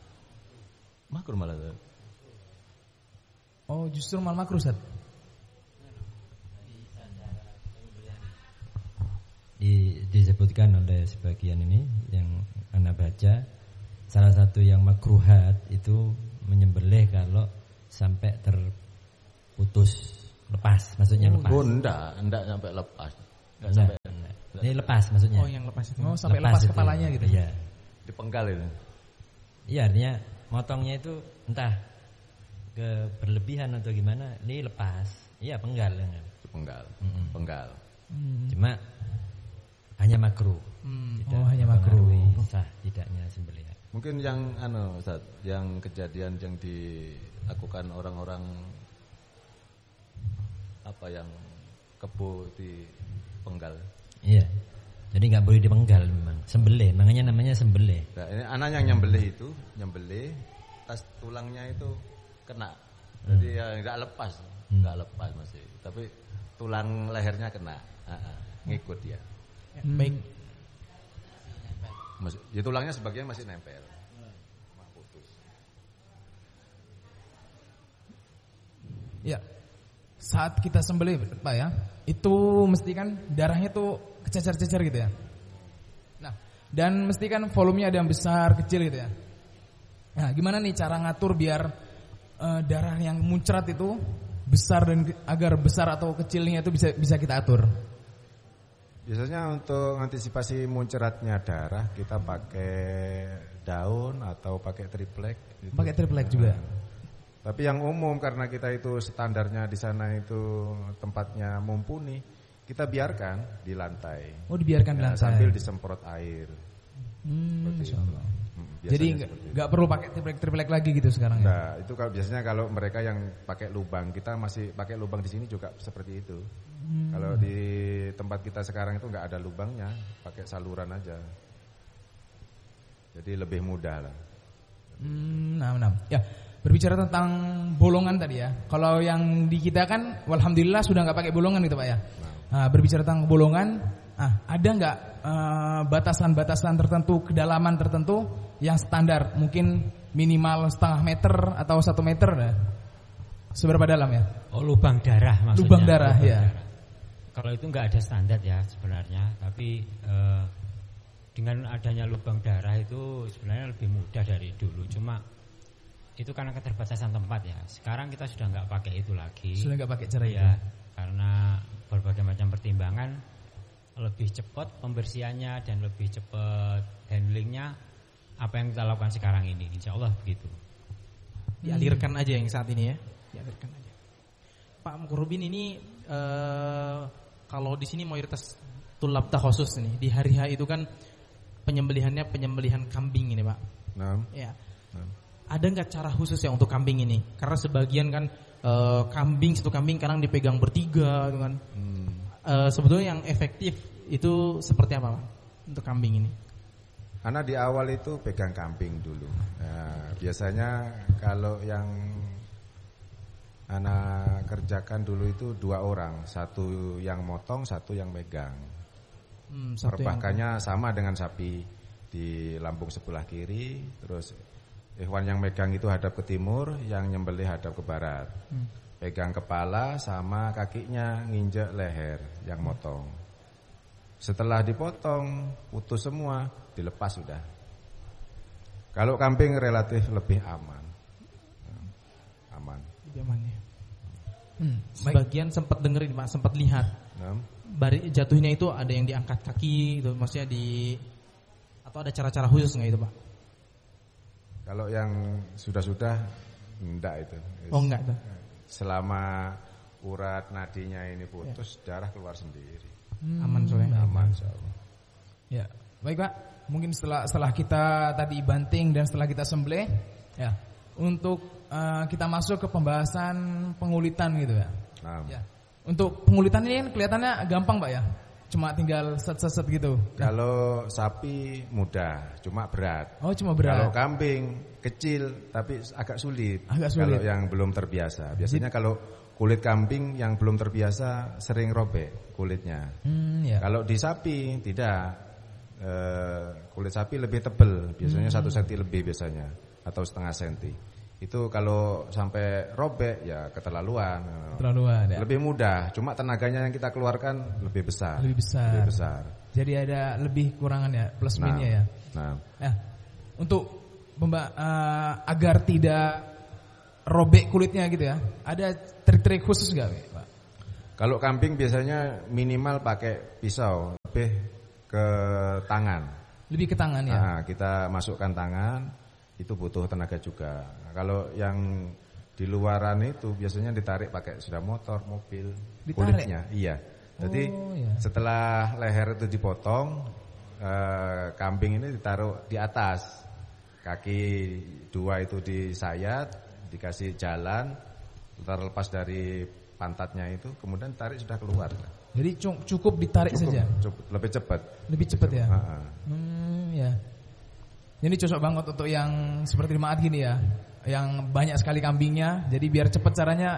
Makruh malah. Dok. Oh justru malah makruh Ustaz. Di, disebutkan oleh sebagian ini yang anak baca, salah satu yang makruhat itu menyembelih kalau sampai ter putus, lepas maksudnya lepas. Oh, enggak, enggak sampai lepas. Enggak Enggak, sampai enggak. Ini lepas maksudnya. Oh, yang lepas itu. Oh, sampai lepas, itu. kepalanya gitu. Iya. dipenggal itu. Iya, artinya motongnya itu entah ke berlebihan atau gimana, ini lepas. Iya, penggal. Dipenggal. Mm-mm. Penggal. Hmm. Cuma hanya makruh. Hmm. Tidak Oh, hanya makruh. mempengaruhi sah tidaknya sembelihan. Mungkin yang anu Ustaz, yang kejadian yang dilakukan orang-orang apa yang kebo di penggal. Iya. Jadi nggak boleh dipenggal memang. Sembelih, makanya namanya sembelih. Nah, ini anak yang nyembelih itu, nyembelih tas tulangnya itu kena. Jadi hmm. ya enggak lepas, enggak hmm. lepas masih. Tapi tulang lehernya kena. Uh-uh, ngikut dia. Ya, baik. Masih, ya tulangnya sebagian masih nempel. Cuma putus. Ya. Saat kita sembelih, Pak ya, itu mesti kan darahnya tuh kececer-cecer gitu ya. Nah, dan mesti kan volumenya ada yang besar, kecil gitu ya. Nah, gimana nih cara ngatur biar uh, darah yang muncrat itu besar dan agar besar atau kecilnya itu bisa bisa kita atur? Biasanya untuk antisipasi muncratnya darah kita pakai daun atau pakai triplek. Gitu. Pakai triplek juga. Tapi yang umum karena kita itu standarnya di sana itu tempatnya mumpuni, kita biarkan di lantai. Oh, dibiarkan di ya, lantai. sambil disemprot air. Hmm, Masya Allah. Hmm, jadi nggak perlu pakai triplek-triplek lagi gitu sekarang ya? Nah, itu kalau biasanya kalau mereka yang pakai lubang, kita masih pakai lubang di sini juga seperti itu. Hmm. Kalau di tempat kita sekarang itu nggak ada lubangnya, pakai saluran aja. Jadi lebih mudah lah. Hmm, nah, nah. Ya, berbicara tentang bolongan tadi ya. Kalau yang di kita kan, alhamdulillah sudah nggak pakai bolongan gitu Pak ya. Nah, berbicara tentang bolongan, ah, ada nggak uh, batasan-batasan tertentu, kedalaman tertentu yang standar, mungkin minimal setengah meter atau satu meter, nah. Seberapa dalam ya? Oh, lubang darah maksudnya. Lubang darah lubang ya. Darah. Kalau itu nggak ada standar ya sebenarnya, tapi eh, dengan adanya lubang darah itu sebenarnya lebih mudah dari dulu. Cuma itu karena keterbatasan tempat ya. Sekarang kita sudah nggak pakai itu lagi. Sudah nggak pakai cara ya, itu. Karena berbagai macam pertimbangan, lebih cepat pembersihannya dan lebih cepat handlingnya apa yang kita lakukan sekarang ini. Insya Allah begitu. Dialirkan aja yang saat ini ya. Dialirkan aja. Pak Mukrubin ini eh, kalau di sini mayoritas tulab takhusus nih di hari H itu kan penyembelihannya penyembelihan kambing ini Pak. Nah. Ya. Nah. Ada nggak cara khusus ya untuk kambing ini? Karena sebagian kan e, kambing satu kambing kadang dipegang bertiga, gitu kan? Hmm. E, sebetulnya yang efektif itu seperti apa Pak untuk kambing ini? Karena di awal itu pegang kambing dulu. Nah, biasanya kalau yang anak kerjakan dulu itu dua orang, satu yang motong, satu yang megang. Hmm, Perpakannya yang... sama dengan sapi di lambung sebelah kiri, terus Ikhwan yang megang itu hadap ke timur, yang nyembelih hadap ke barat. Hmm. Pegang kepala sama kakinya nginjek leher yang motong. Setelah dipotong, putus semua, dilepas sudah. Kalau kambing relatif lebih aman. Aman. Lebih aman ya. Hmm. Sebagian sempat dengerin Pak, sempat lihat. Nah. Bari jatuhnya itu ada yang diangkat kaki, gitu, maksudnya di atau ada cara-cara khusus nggak itu Pak? Kalau yang sudah-sudah enggak itu. Oh enggak tuh. Selama urat nadinya ini putus, ya. Darah keluar sendiri. Hmm, aman soalnya. Aman insyaallah. Ya. Baik Pak, mungkin setelah setelah kita tadi banting dan setelah kita sembelih, ya. Untuk uh, kita masuk ke pembahasan pengulitan gitu ya. Nah. Ya. Untuk pengulitan ini kan kelihatannya gampang Pak ya. Cuma tinggal set-set gitu. Kalau sapi mudah, cuma berat. Oh, cuma berat. Kalau kambing kecil tapi agak sulit. Agak sulit. Kalau yang belum terbiasa. Biasanya Jadi, kalau kulit kambing yang belum terbiasa sering robek kulitnya. Hmm, ya. Kalau di sapi tidak. E, kulit sapi lebih tebal, biasanya hmm. satu senti lebih biasanya atau setengah senti. Itu kalau sampai robek ya keterlaluan. Keterlaluan ya. Lebih mudah, cuma tenaganya yang kita keluarkan lebih besar. Lebih besar. Lebih besar. Jadi ada lebih kurangan ya, plus nah, minusnya ya. Nah. Ya. Untuk memba- uh, agar tidak robek kulitnya gitu ya. Ada trik-trik khusus nggak, Pak? Kalau kambing biasanya minimal pakai pisau, lebih ke tangan. Lebih ke tangan ya. Nah, kita masukkan tangan, itu butuh tenaga juga. Kalau yang di luaran itu biasanya ditarik pakai sepeda motor, mobil, ditarik? kulitnya. Iya. Jadi oh, iya. setelah leher itu dipotong, eh, kambing ini ditaruh di atas, kaki dua itu disayat, dikasih jalan, terlepas dari pantatnya itu, kemudian tarik sudah keluar. Jadi cukup ditarik cukup, saja. Cukup, lebih cepat. Lebih cepat ya. Ha-ha. Hmm, ya. Ini cocok banget untuk yang seperti Maat gini ya, yang banyak sekali kambingnya, jadi biar cepat caranya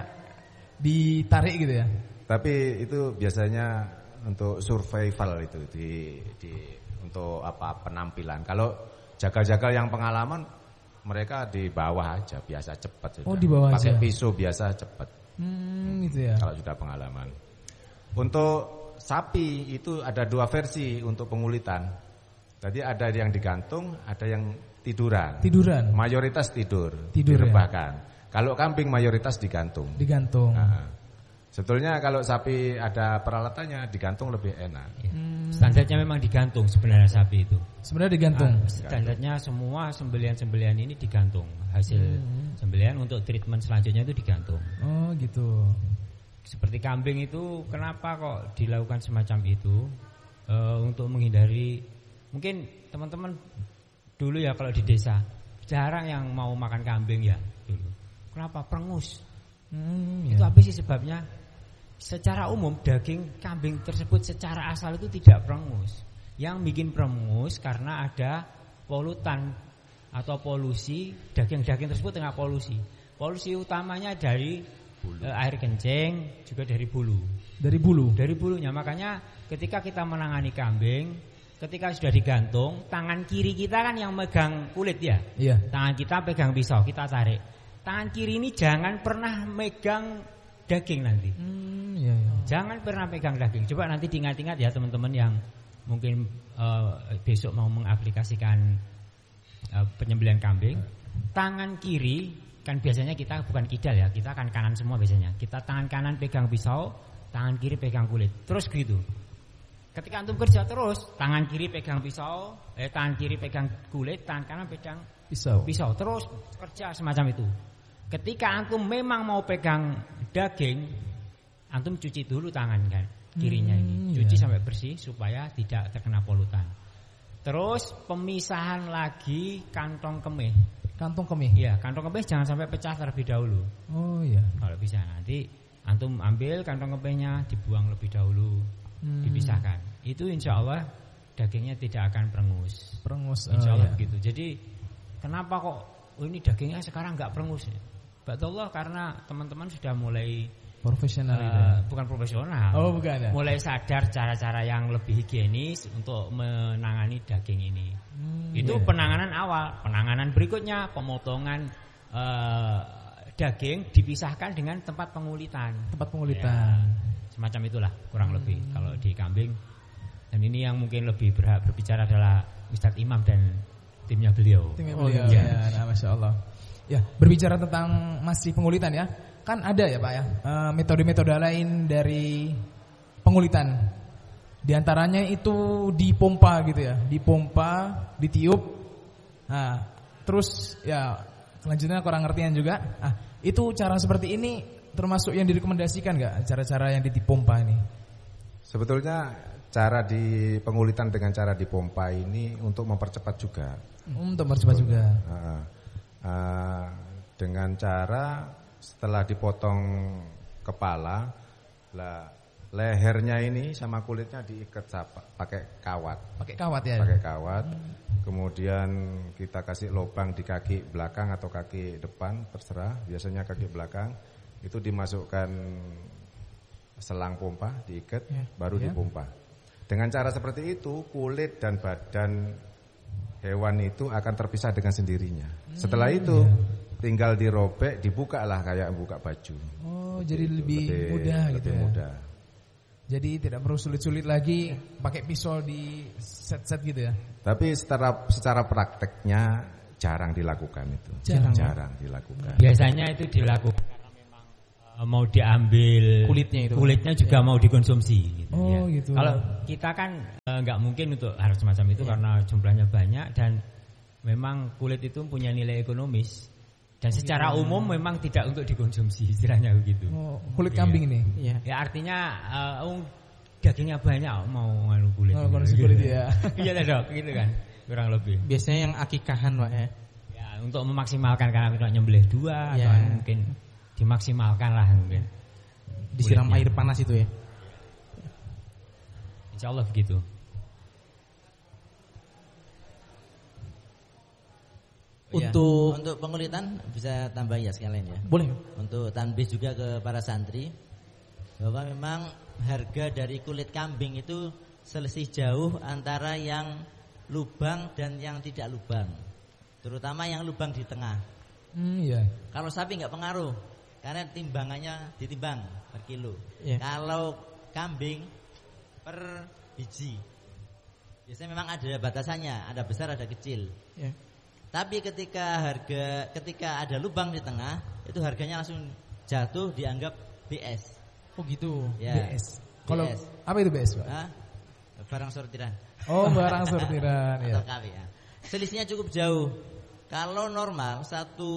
ditarik gitu ya. Tapi itu biasanya untuk survival itu di, di untuk apa penampilan. Kalau jagal-jagal yang pengalaman, mereka di bawah aja biasa cepat. Oh, di bawah pakai aja. pisau biasa cepat. Hmm, gitu ya. Kalau sudah pengalaman. Untuk sapi itu ada dua versi untuk pengulitan. Jadi ada yang digantung, ada yang tiduran. Tiduran. Mayoritas tidur, Tidur direbahkan. Ya? Kalau kambing mayoritas digantung. Digantung. Nah, sebetulnya kalau sapi ada peralatannya digantung lebih enak. Hmm. Standarnya memang digantung sebenarnya sapi itu. Sebenarnya digantung. Nah, standarnya semua sembelian-sembelian ini digantung. Hasil hmm. sembelian untuk treatment selanjutnya itu digantung. Oh, gitu. Seperti kambing itu kenapa kok dilakukan semacam itu? E, untuk menghindari, mungkin teman-teman dulu ya kalau di desa jarang yang mau makan kambing ya dulu. Kenapa? Perengus. Hmm, itu ya. Apa sih sebabnya? Secara umum daging kambing tersebut secara asal itu tidak perengus. Yang bikin perengus karena ada polutan atau polusi, daging-daging tersebut tengah polusi. Polusi utamanya dari e, air kencing, juga dari bulu. Dari bulu. Dari bulunya. Makanya ketika kita menangani kambing, ketika sudah digantung, tangan kiri kita kan yang megang kulit ya. Iya. Tangan kita pegang pisau, kita tarik. Tangan kiri ini jangan pernah megang daging nanti. Hmm, iya, iya. Jangan pernah pegang daging. Coba nanti diingat-ingat ya teman-teman yang mungkin uh, besok mau mengaplikasikan uh, penyembelihan kambing. Tangan kiri kan biasanya kita bukan kidal ya, kita kan kanan semua biasanya. Kita tangan kanan pegang pisau, tangan kiri pegang kulit. Terus gitu. Ketika antum kerja terus, tangan kiri pegang pisau, eh tangan kiri pegang kulit, tangan kanan pegang pisau. Pisau terus kerja semacam itu. Ketika antum memang mau pegang daging, antum cuci dulu tangan kan kirinya ini. Cuci iya. sampai bersih supaya tidak terkena polutan. Terus pemisahan lagi kantong kemih. Kantong kemih. Iya, kantong kemih jangan sampai pecah terlebih dahulu. Oh iya. Kalau bisa nanti antum ambil kantong kemihnya, dibuang lebih dahulu. Hmm. Dipisahkan. Itu insya Allah dagingnya tidak akan perengus. Perengus. Insya Allah oh, iya. begitu. Jadi kenapa kok oh ini dagingnya sekarang nggak perengus? Batullah karena teman-teman sudah mulai profesional. Uh, bukan profesional. Oh bukan ya. Mulai sadar cara-cara yang lebih higienis untuk menangani daging ini. Hmm, Itu iya. penanganan awal. Penanganan berikutnya pemotongan uh, daging dipisahkan dengan tempat pengulitan. Tempat pengulitan. Ya, semacam itulah kurang hmm. lebih kalau di kambing. Dan ini yang mungkin lebih berhak berbicara adalah Ustadz Imam dan timnya beliau. Timnya beliau. Oh, ya. Ya, nah, Masya Allah. Ya, berbicara tentang masih pengulitan ya. Kan ada ya Pak ya metode-metode lain dari pengulitan. Di antaranya itu dipompa gitu ya. Dipompa, ditiup. Nah, terus ya selanjutnya kurang ngertian juga. Ah, itu cara seperti ini termasuk yang direkomendasikan enggak? Cara-cara yang dipompa ini? Sebetulnya cara di pengulitan dengan cara dipompa ini untuk mempercepat juga. Untuk mempercepat juga. Uh, uh, dengan cara setelah dipotong kepala, lah lehernya ini sama kulitnya diikat pakai kawat. Pakai kawat ya. Pakai kawat. Kemudian kita kasih lubang di kaki belakang atau kaki depan, terserah. Biasanya kaki belakang itu dimasukkan selang pompa, diikat, ya, baru ya. dipompa. Dengan cara seperti itu, kulit dan badan hewan itu akan terpisah dengan sendirinya. Hmm, Setelah itu, ya. tinggal dirobek, dibuka lah kayak buka baju. Oh, jadi gitu. lebih, lebih mudah lebih gitu ya. mudah. Jadi tidak perlu sulit-sulit lagi pakai pisau di set-set gitu ya. Tapi secara secara prakteknya jarang dilakukan itu. Jarang. Jarang dilakukan. Biasanya itu dilakukan karena memang uh, mau diambil Kulitnya itu. kulitnya juga mau dikonsumsi. Gitu, Oh, ya. gitu. Kalau kita kan uh, nggak mungkin untuk harus semacam itu karena jumlahnya banyak dan memang kulit itu punya nilai ekonomis dan secara umum memang tidak untuk dikonsumsi istilahnya begitu. Oh, kulit Iya. kambing ini. Iya. Ya artinya uh, oh, dagingnya banyak mau nganu kulit. Oh, konsumsi kulit ya. Iya Dok, gitu kan. Kurang lebih. Biasanya yang akikahan Pak ya. Ya, untuk memaksimalkan karena kita nyembelih dua Ya. atau mungkin dimaksimalkan lah mungkin. Disiram Kulitnya. air panas itu ya. Insya Allah begitu. Ya, Untuk untuk pengulitan bisa tambah ya sekalian ya. boleh. Untuk tanbih juga ke para santri bahwa memang harga dari kulit kambing itu selisih jauh antara yang lubang dan yang tidak lubang. Terutama yang lubang di tengah. Hmm, iya. Kalau sapi nggak pengaruh karena timbangannya ditimbang per kilo. Iya. Kalau kambing per biji. Biasanya memang ada batasannya, ada besar ada kecil. Ya. Tapi ketika harga ketika ada lubang di tengah, itu harganya langsung jatuh dianggap B S. Oh gitu. Ya. B S. Kalau B S. apa itu B S, Pak? Hah? Barang sortiran. Oh, barang sortiran ya. Atau K W ya. Selisihnya cukup jauh. Kalau normal satu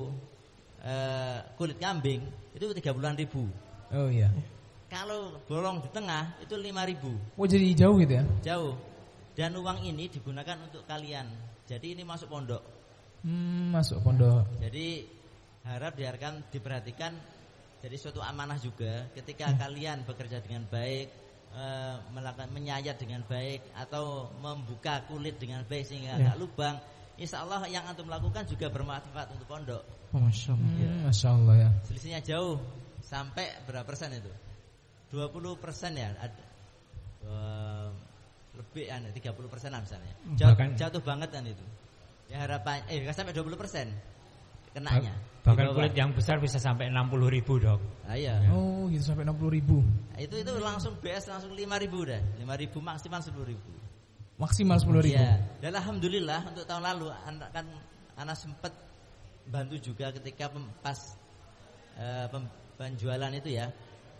eh, kulit kambing itu tiga puluhan ribu. Oh iya. Kalau bolong di tengah itu lima ribu. Oh, jadi jauh gitu ya? Jauh. Dan uang ini digunakan untuk kalian. Jadi ini masuk pondok. Hmm, masuk pondok. Jadi harap diharapkan diperhatikan. Jadi suatu amanah juga ketika hmm. kalian bekerja dengan baik, e, melakukan menyayat dengan baik atau membuka kulit dengan baik sehingga ya. enggak lubang. Insya Allah yang antum lakukan juga bermanfaat untuk pondok. Oh, Masya Allah. Hmm, Masya Allah ya. Selisihnya jauh. Sampai berapa persen itu? dua puluh persen ya. Ada, uh, lebih kan tiga puluh persenan misalnya. Jatuh, Bahkan, jatuh banget kan itu. Ya harapan eh sampai dua puluh persen kenanya. Bahkan kulit yang besar bisa sampai enam puluh ribu Dok. Ah, iya. Oh, gitu sampai enam puluh ribu. Nah, itu itu langsung B S langsung lima ribu dah. lima ribu maksimal sepuluh ribu. Maksimal sepuluh ribu. Iya. Dan alhamdulillah untuk tahun lalu anak kan anak sempat bantu juga ketika pem, pas uh, pem, penjualan itu ya.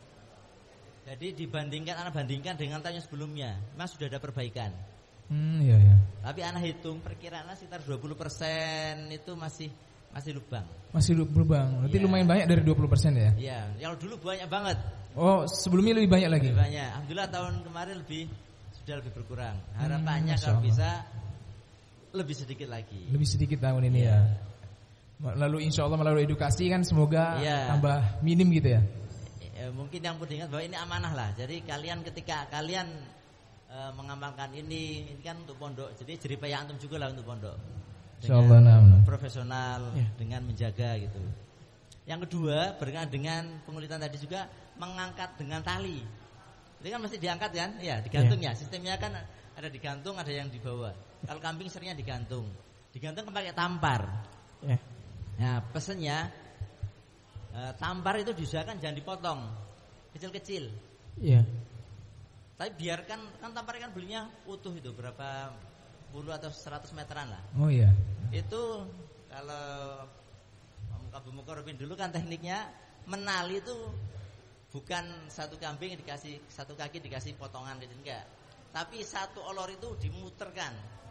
Jadi dibandingkan anak bandingkan dengan tahun sebelumnya, memang sudah ada perbaikan. Hmm, iya ya. Tapi anak hitung perkiraan sekitar dua puluh persen itu masih masih lubang. Masih lubang. Berarti Iya. lumayan banyak dari dua puluh persen ya? Iya, yang dulu banyak banget. Oh, sebelumnya lebih banyak lagi. Lebih banyak. Alhamdulillah tahun kemarin lebih sudah lebih berkurang. Harapannya Hmm, kalau Masya bisa lebih sedikit lagi. Lebih sedikit tahun ini Iya. ya. Lalu insya Allah melalui edukasi kan semoga Iya. tambah minim gitu ya. Ya, mungkin yang perlu diingat bahwa ini amanah lah. Jadi kalian ketika kalian e, mengamalkan ini, ini kan untuk pondok. Jadi jeripaya antum juga lah untuk pondok. Insyaallah, nah, nah. Profesional Ya. dengan menjaga gitu. Yang kedua berkaitan dengan pengulitan tadi juga mengangkat dengan tali. Ini kan mesti diangkat kan? Ya, digantung ya. Sistemnya kan ada digantung, ada yang dibawa. Kalau kambing seringnya digantung. Digantung kan pakai tampar. Ya. Nah, pesennya e, tampar itu diusahakan jangan dipotong kecil-kecil. Iya. Tapi biarkan kan tampar kan belinya utuh itu berapa puluh atau seratus meteran lah. Oh iya. Itu kalau Abu Mukarrabin dulu kan tekniknya menali itu bukan satu kambing dikasih satu kaki dikasih potongan gitu enggak. Tapi satu olor itu dimuterkan.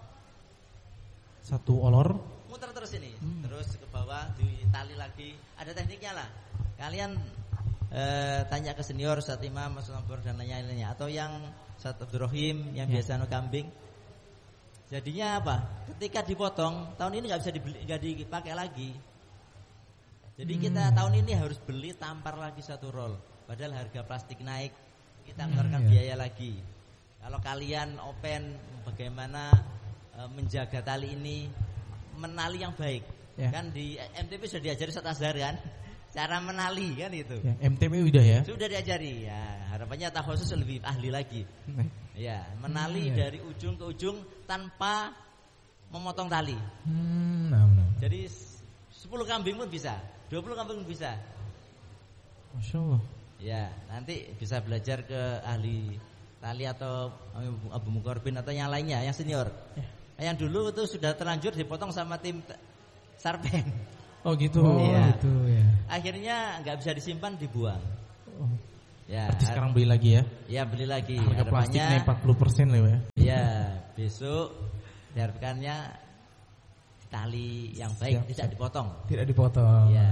Satu olor. Muter terus ini, Hmm. terus ke bawah ditali lagi. Ada tekniknya lah. Kalian eh, tanya ke senior Ustaz Imam, Mas Nambur dan lainnya, atau yang Ustaz Abdurrahim yang Ya. biasa no kambing. Jadinya apa? Ketika dipotong, tahun ini nggak bisa dibeli, nggak dipakai lagi. Jadi Hmm. kita tahun ini harus beli tampar lagi satu roll. Padahal harga plastik naik, kita mengeluarkan Hmm, ya. biaya lagi. Kalau kalian open, bagaimana e, menjaga tali ini, menali yang baik. Ya. Kan di M T P sudah diajari Ustaz Azhar kan, cara menali kan itu. Ya, M T P udah ya. Sudah diajari. Ya, harapannya Tahosus lebih ahli lagi. Ya, menali Hmm, ya. dari ujung ke ujung tanpa memotong tali. Hmm, nah, nah. Jadi sepuluh kambing pun bisa, dua puluh kambing pun bisa. Masya Allah. Ya, nanti bisa belajar ke ahli tali atau Abu Mukarrabin atau yang lainnya, yang senior. Ya. Yang dulu itu sudah terlanjur dipotong sama tim sarpen. Oh gitu. Oh Iya. gitu ya. Akhirnya nggak bisa disimpan, dibuang. Oh. Ya. Berarti sekarang beli lagi ya. Ya beli lagi. Harga plastik Harapannya- naik empat puluh persen loh ya. Ya, besok diharapkannya tali yang baik, Siap, tidak siap. dipotong. Tidak dipotong. Ya.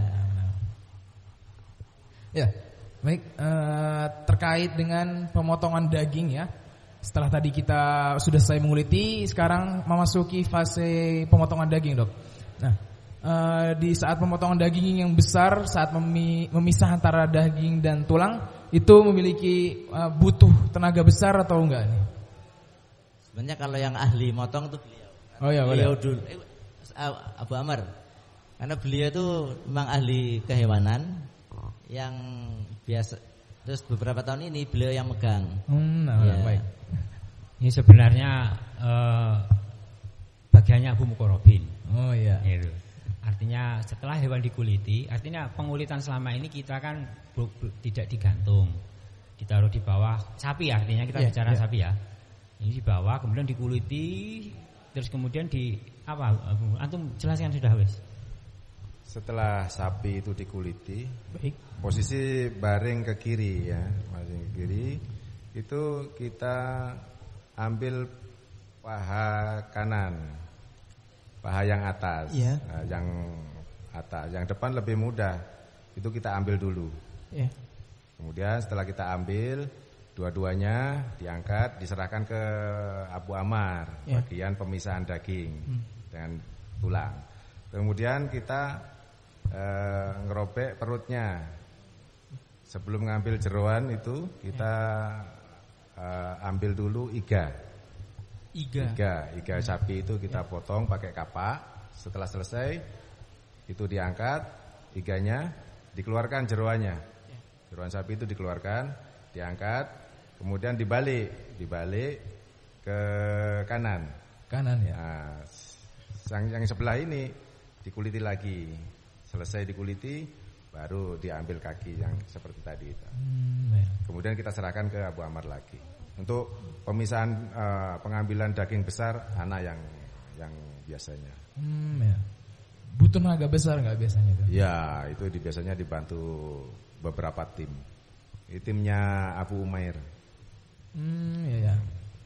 Ya, baik. eh, terkait dengan pemotongan daging ya. Setelah tadi kita sudah selesai menguliti, sekarang memasuki fase pemotongan daging, Dok. Nah, eh, di saat pemotongan daging yang besar, saat memi- memisah antara daging dan tulang, itu memiliki eh, butuh tenaga besar atau enggak nih? Sebenarnya kalau yang ahli motong itu beliau. Oh ya, Beliau boleh. dulu, eh, Abu Amr. Karena beliau itu memang ahli kehewanan yang biasa. Terus beberapa tahun ini beliau yang megang. Hmm, nah, Ya. baik. Ini sebenarnya eh, bagiannya Abu Mukorobin. Oh iya. Gitu. Artinya setelah hewan dikuliti, artinya pengulitan selama ini kita kan bu- bu- tidak digantung, ditaruh di bawah sapi. Artinya kita Iya, bicara iya. sapi ya. Ini di bawah, kemudian dikuliti, terus kemudian di apa? Abu? Antum jelaskan sudah wes. Setelah sapi itu dikuliti, Baik. posisi baring ke kiri ya, baring ke kiri itu kita ambil paha kanan, paha yang atas, Iya. Nah, yang atas, yang depan lebih mudah, itu kita ambil dulu. Ya. Kemudian setelah kita ambil, dua-duanya diangkat, diserahkan ke Abu Amar, Ya. bagian pemisahan daging dengan tulang. Kemudian kita eh, ngerobek perutnya. Sebelum ngambil jeroan itu kita eh, ambil dulu iga. Iga. Iga, iga sapi itu kita potong pakai kapak. Setelah selesai itu diangkat iganya, dikeluarkan jeroannya. Jeroan sapi itu dikeluarkan, diangkat, kemudian dibalik, dibalik ke kanan. Kanan ya. Nah, yang, yang sebelah ini dikuliti lagi. Selesai dikuliti, baru diambil kaki yang seperti tadi itu. Hmm, ya. Kemudian kita serahkan ke Abu Amar lagi. Untuk pemisahan eh, pengambilan daging besar, anak yang yang biasanya. Hmm, ya. Butuh tenaga besar nggak biasanya itu? Ya, itu di, biasanya dibantu beberapa tim. Ini timnya Abu Umair. Hmm, ya ya.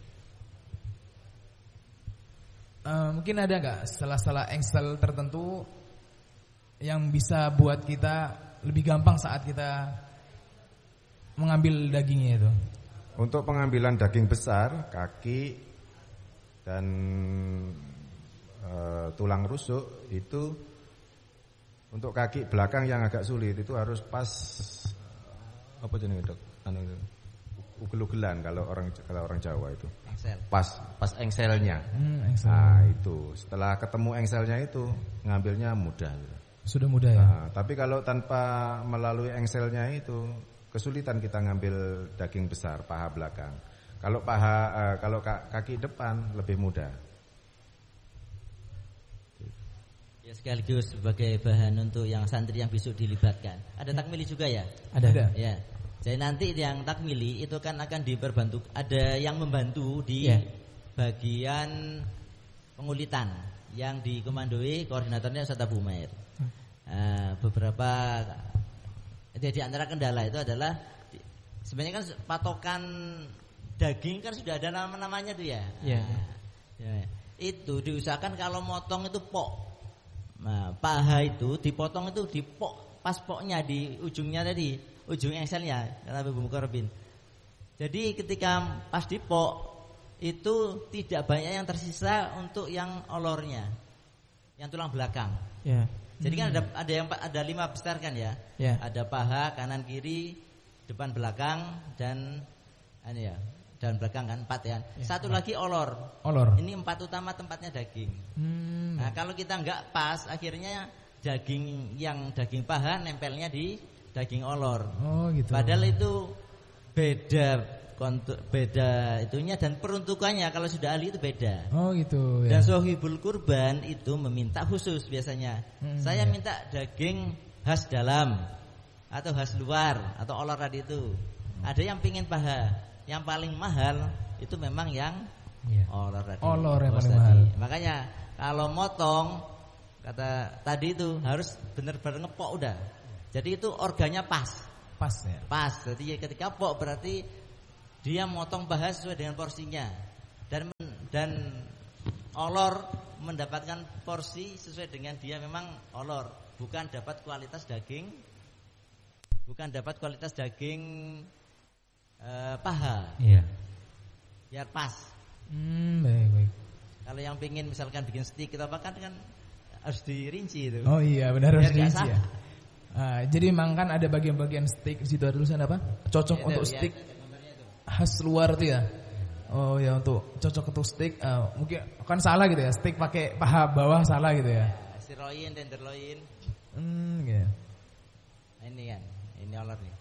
Eh, mungkin ada nggak salah-salah engsel tertentu yang bisa buat kita lebih gampang saat kita mengambil dagingnya itu? Untuk pengambilan daging besar, kaki dan e, tulang rusuk itu untuk kaki belakang yang agak sulit itu harus pas apa jenis dok? Anu, ugel-ugelan kalau orang kalau orang Jawa itu. Engsel. Pas pas engselnya. Hmm, engsel. Nah, itu setelah ketemu engselnya itu ngambilnya mudah. Sudah mudah ya. Nah, tapi kalau tanpa melalui engselnya itu kesulitan kita ngambil daging besar paha belakang. Kalau paha eh, kalau kaki depan lebih mudah. Ya sekaligus sebagai bahan untuk yang santri yang besok dilibatkan. Ada takmili juga ya? Ada. Ada. Ya. Jadi nanti yang takmili itu kan akan diperbantu, ada yang membantu di Ya. bagian pengulitan yang dikomandoi koordinatornya Ustaz Abu Umair. Uh, beberapa jadi di antara kendala itu adalah sebenarnya kan patokan daging kan sudah ada nama-namanya tuh ya. Ya. Ya. Itu diusahakan kalau motong itu pok. Nah, paha itu dipotong itu di pok, pas poknya di ujungnya tadi, ujung engselnya kata Ibu Mukarrabin. Jadi ketika pas di pok itu tidak banyak yang tersisa untuk yang olornya, yang tulang belakang. Ya. Jadi kan ada ada yang ada lima besar kan ya? Ya. Ada paha, kanan kiri, depan belakang dan ini ya, dan belakang kan empat ya. Satu lagi olor. Olor. Ini empat utama tempatnya daging. Hmm. Nah, kalau kita nggak pas akhirnya daging yang daging paha nempelnya di daging olor. Oh gitu. Padahal itu beda kontur, beda itunya dan peruntukannya kalau sudah ahli itu beda. Oh gitu ya. Dan sohibul kurban itu meminta khusus biasanya. Hmm, Saya ya. minta daging khas dalam atau khas luar atau olor tadi itu. Ada yang pingin paha, yang paling mahal itu memang yang Ya. olor tadi. Olor yang Bos paling tadi. mahal. Makanya kalau motong kata tadi itu harus benar-benar ngepok udah. Jadi itu organnya pas. Pas ya. Pas. Jadi ketika pok berarti dia motong paha sesuai dengan porsinya. Dan dan olor mendapatkan porsi sesuai dengan dia memang olor, bukan dapat kualitas daging. Bukan dapat kualitas daging eh, paha. Iya. Biar pas. Hmm, baik baik. Kalau yang pingin misalkan bikin steak kita makan kan harus dirinci itu. Oh iya benar harus Biar nggak dirinci ya. Ah, jadi memang kan ada bagian-bagian steak di situ ada tulisan apa? Cocok Ya, untuk ya, steak gambarnya itu. khas luar tuh ya. Oh ya untuk cocok untuk steak ah, mungkin kan salah gitu ya. Steak pakai paha bawah salah gitu ya. Sirloin, tenderloin. Hmm, gitu. Nah, ini kan, ini olor nih.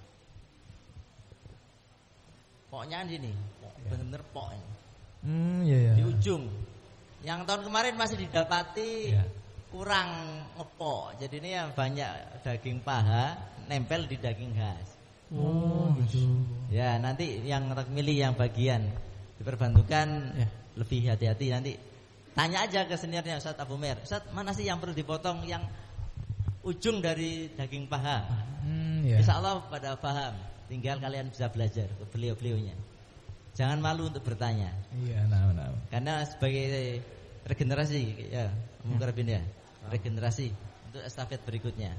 Poknya kan sini, pok, bener-bener pok ini. Hmm, iya ya. Di ujung. Yang tahun kemarin masih didapati Ya. kurang ngepok. Jadi ini yang banyak daging paha nempel di daging khas. Oh, gitu. Ya nanti yang milih yang bagian diperbantukan Ya. lebih hati-hati nanti. Tanya aja ke seniornya Ustaz Abu Mer. Ustaz mana sih yang perlu dipotong yang ujung dari daging paha? Hmm, ya. Insya Allah pada paham. Tinggal kalian bisa belajar ke beliau-beliaunya. Jangan malu untuk bertanya. Iya, nah, nah. Karena sebagai regenerasi ya, Mukarrabin ya. Regenerasi untuk estafet berikutnya.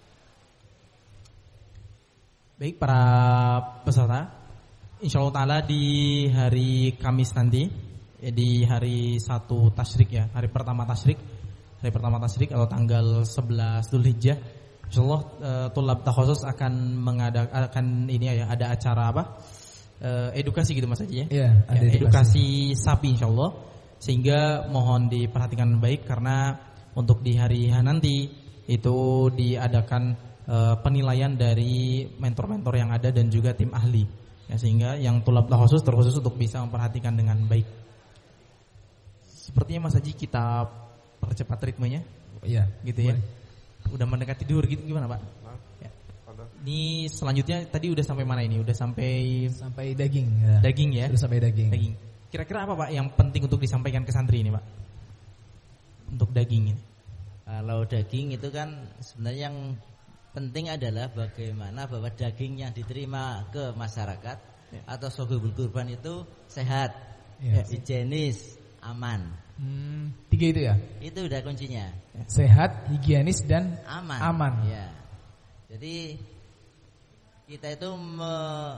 Baik para peserta, insya Allah Ta'ala di hari Kamis nanti, ya, di hari satu Tasyrik ya, hari pertama Tasyrik, hari pertama Tasyrik atau tanggal sebelas Dzulhijjah, insya Allah uh, Tulab Takhusus akan mengadakan ini ya, ada acara apa? Uh, edukasi gitu Mas Haji ya? Iya, ada ya, edukasi. edukasi sapi insya Allah, sehingga mohon diperhatikan baik karena untuk di hari H nanti itu diadakan penilaian dari mentor-mentor yang ada dan juga tim ahli ya, sehingga yang tulab khusus terkhusus untuk bisa memperhatikan dengan baik. Sepertinya Mas Haji kita percepat ritmenya. Iya, gitu ya. Udah mendekati duhur gitu gimana Pak? Ya. Ini selanjutnya tadi udah sampai mana ini? Udah sampai sampai daging ya. Daging ya. Sudah sampai daging. Daging. Kira-kira apa Pak yang penting untuk disampaikan ke santri ini Pak? Untuk daging ini. Kalau daging itu kan sebenarnya yang penting adalah bagaimana bahwa daging yang diterima ke masyarakat ya. Atau sohibul kurban itu sehat, ya. higienis, aman. Hmm, tiga itu ya? Itu udah kuncinya. Sehat, higienis dan aman. Aman. Ya. Jadi kita itu me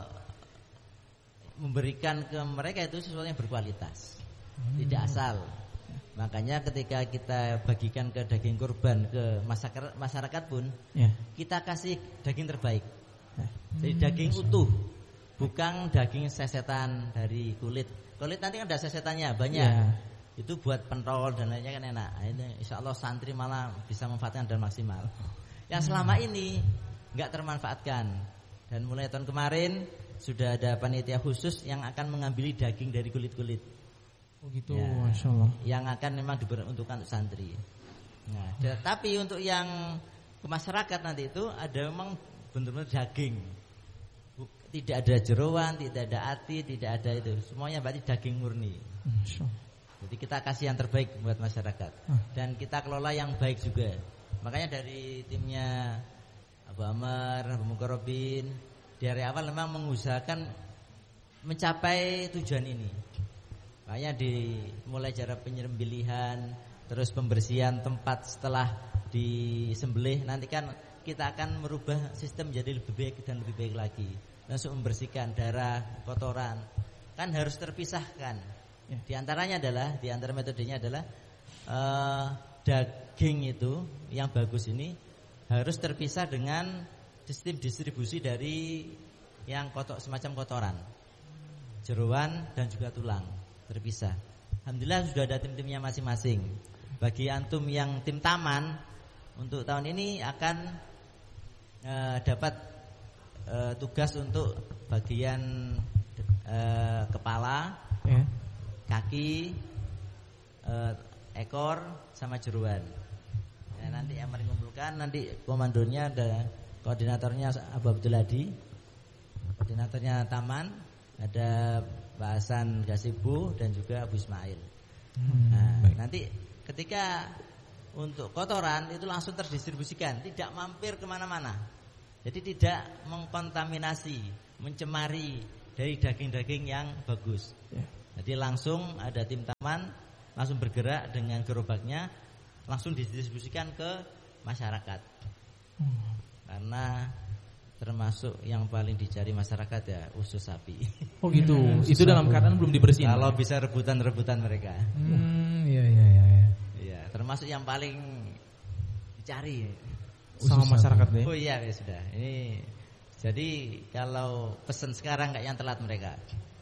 memberikan ke mereka itu sesuatu yang berkualitas, hmm. tidak asal. Makanya ketika kita bagikan ke daging kurban ke masyarakat, masyarakat pun ya. Kita kasih daging terbaik. Jadi hmm. daging utuh, bukan daging sesetan dari kulit. Kulit nanti kan ada sesetannya banyak. Ya. Itu buat pentol dan lainnya kan enak. Ini insya Allah santri malah bisa memanfaatkan dan maksimal. Yang selama ini nggak termanfaatkan. Dan mulai tahun kemarin sudah ada panitia khusus yang akan mengambil daging dari kulit-kulit. Oh gitu, ya, Masya Allah. Yang akan memang diperuntukkan untuk santri. Nah, hmm. tapi untuk yang ke masyarakat nanti itu ada memang benar-benar daging. Tidak ada jeroan, tidak ada ati, tidak ada itu. Semuanya berarti daging murni. Masya Allah. Jadi kita kasih yang terbaik buat masyarakat. Hmm. Dan kita kelola yang baik juga. Makanya dari timnya Abu Amr, Abu Mukarrabin, dari awal memang mengusahakan mencapai tujuan ini. Makanya dimulai cara penyembelihan, terus pembersihan tempat setelah disembelih. Nanti kan kita akan merubah sistem menjadi lebih baik dan lebih baik lagi. Langsung membersihkan darah, kotoran. Kan harus terpisahkan. Ya. Di antaranya adalah, di antara metodenya adalah uh, daging itu yang bagus ini harus terpisah dengan sistem distribusi dari yang kotor, semacam kotoran, jeroan dan juga tulang. Terpisah. Alhamdulillah sudah ada tim-timnya masing-masing. Bagi antum yang tim taman untuk tahun ini akan e, dapat e, tugas untuk bagian e, kepala, yeah. kaki, e, ekor, sama jeruan. Ya, nanti yang mengumpulkan nanti komandonya ada koordinatornya Abu Abdul Hadi, koordinatornya taman ada Pak Hasan Gasibu dan juga Abu Ismail. Hmm, nah, baik. Nanti ketika untuk kotoran itu langsung terdistribusikan, tidak mampir kemana-mana. Jadi tidak mengkontaminasi, mencemari dari daging-daging yang bagus. Ya. Jadi langsung ada tim taman langsung bergerak dengan gerobaknya, langsung didistribusikan ke masyarakat. Hmm. Karena termasuk yang paling dicari masyarakat ya usus sapi. Oh gitu. Itu dalam keadaan belum dibersihin. Kalau bisa rebutan-rebutan mereka. Hmm, iya iya iya. iya. Iya, termasuk yang paling dicari Sama masyarakat deh. Oh iya ya sudah. Ini jadi kalau pesan sekarang kayak yang telat mereka.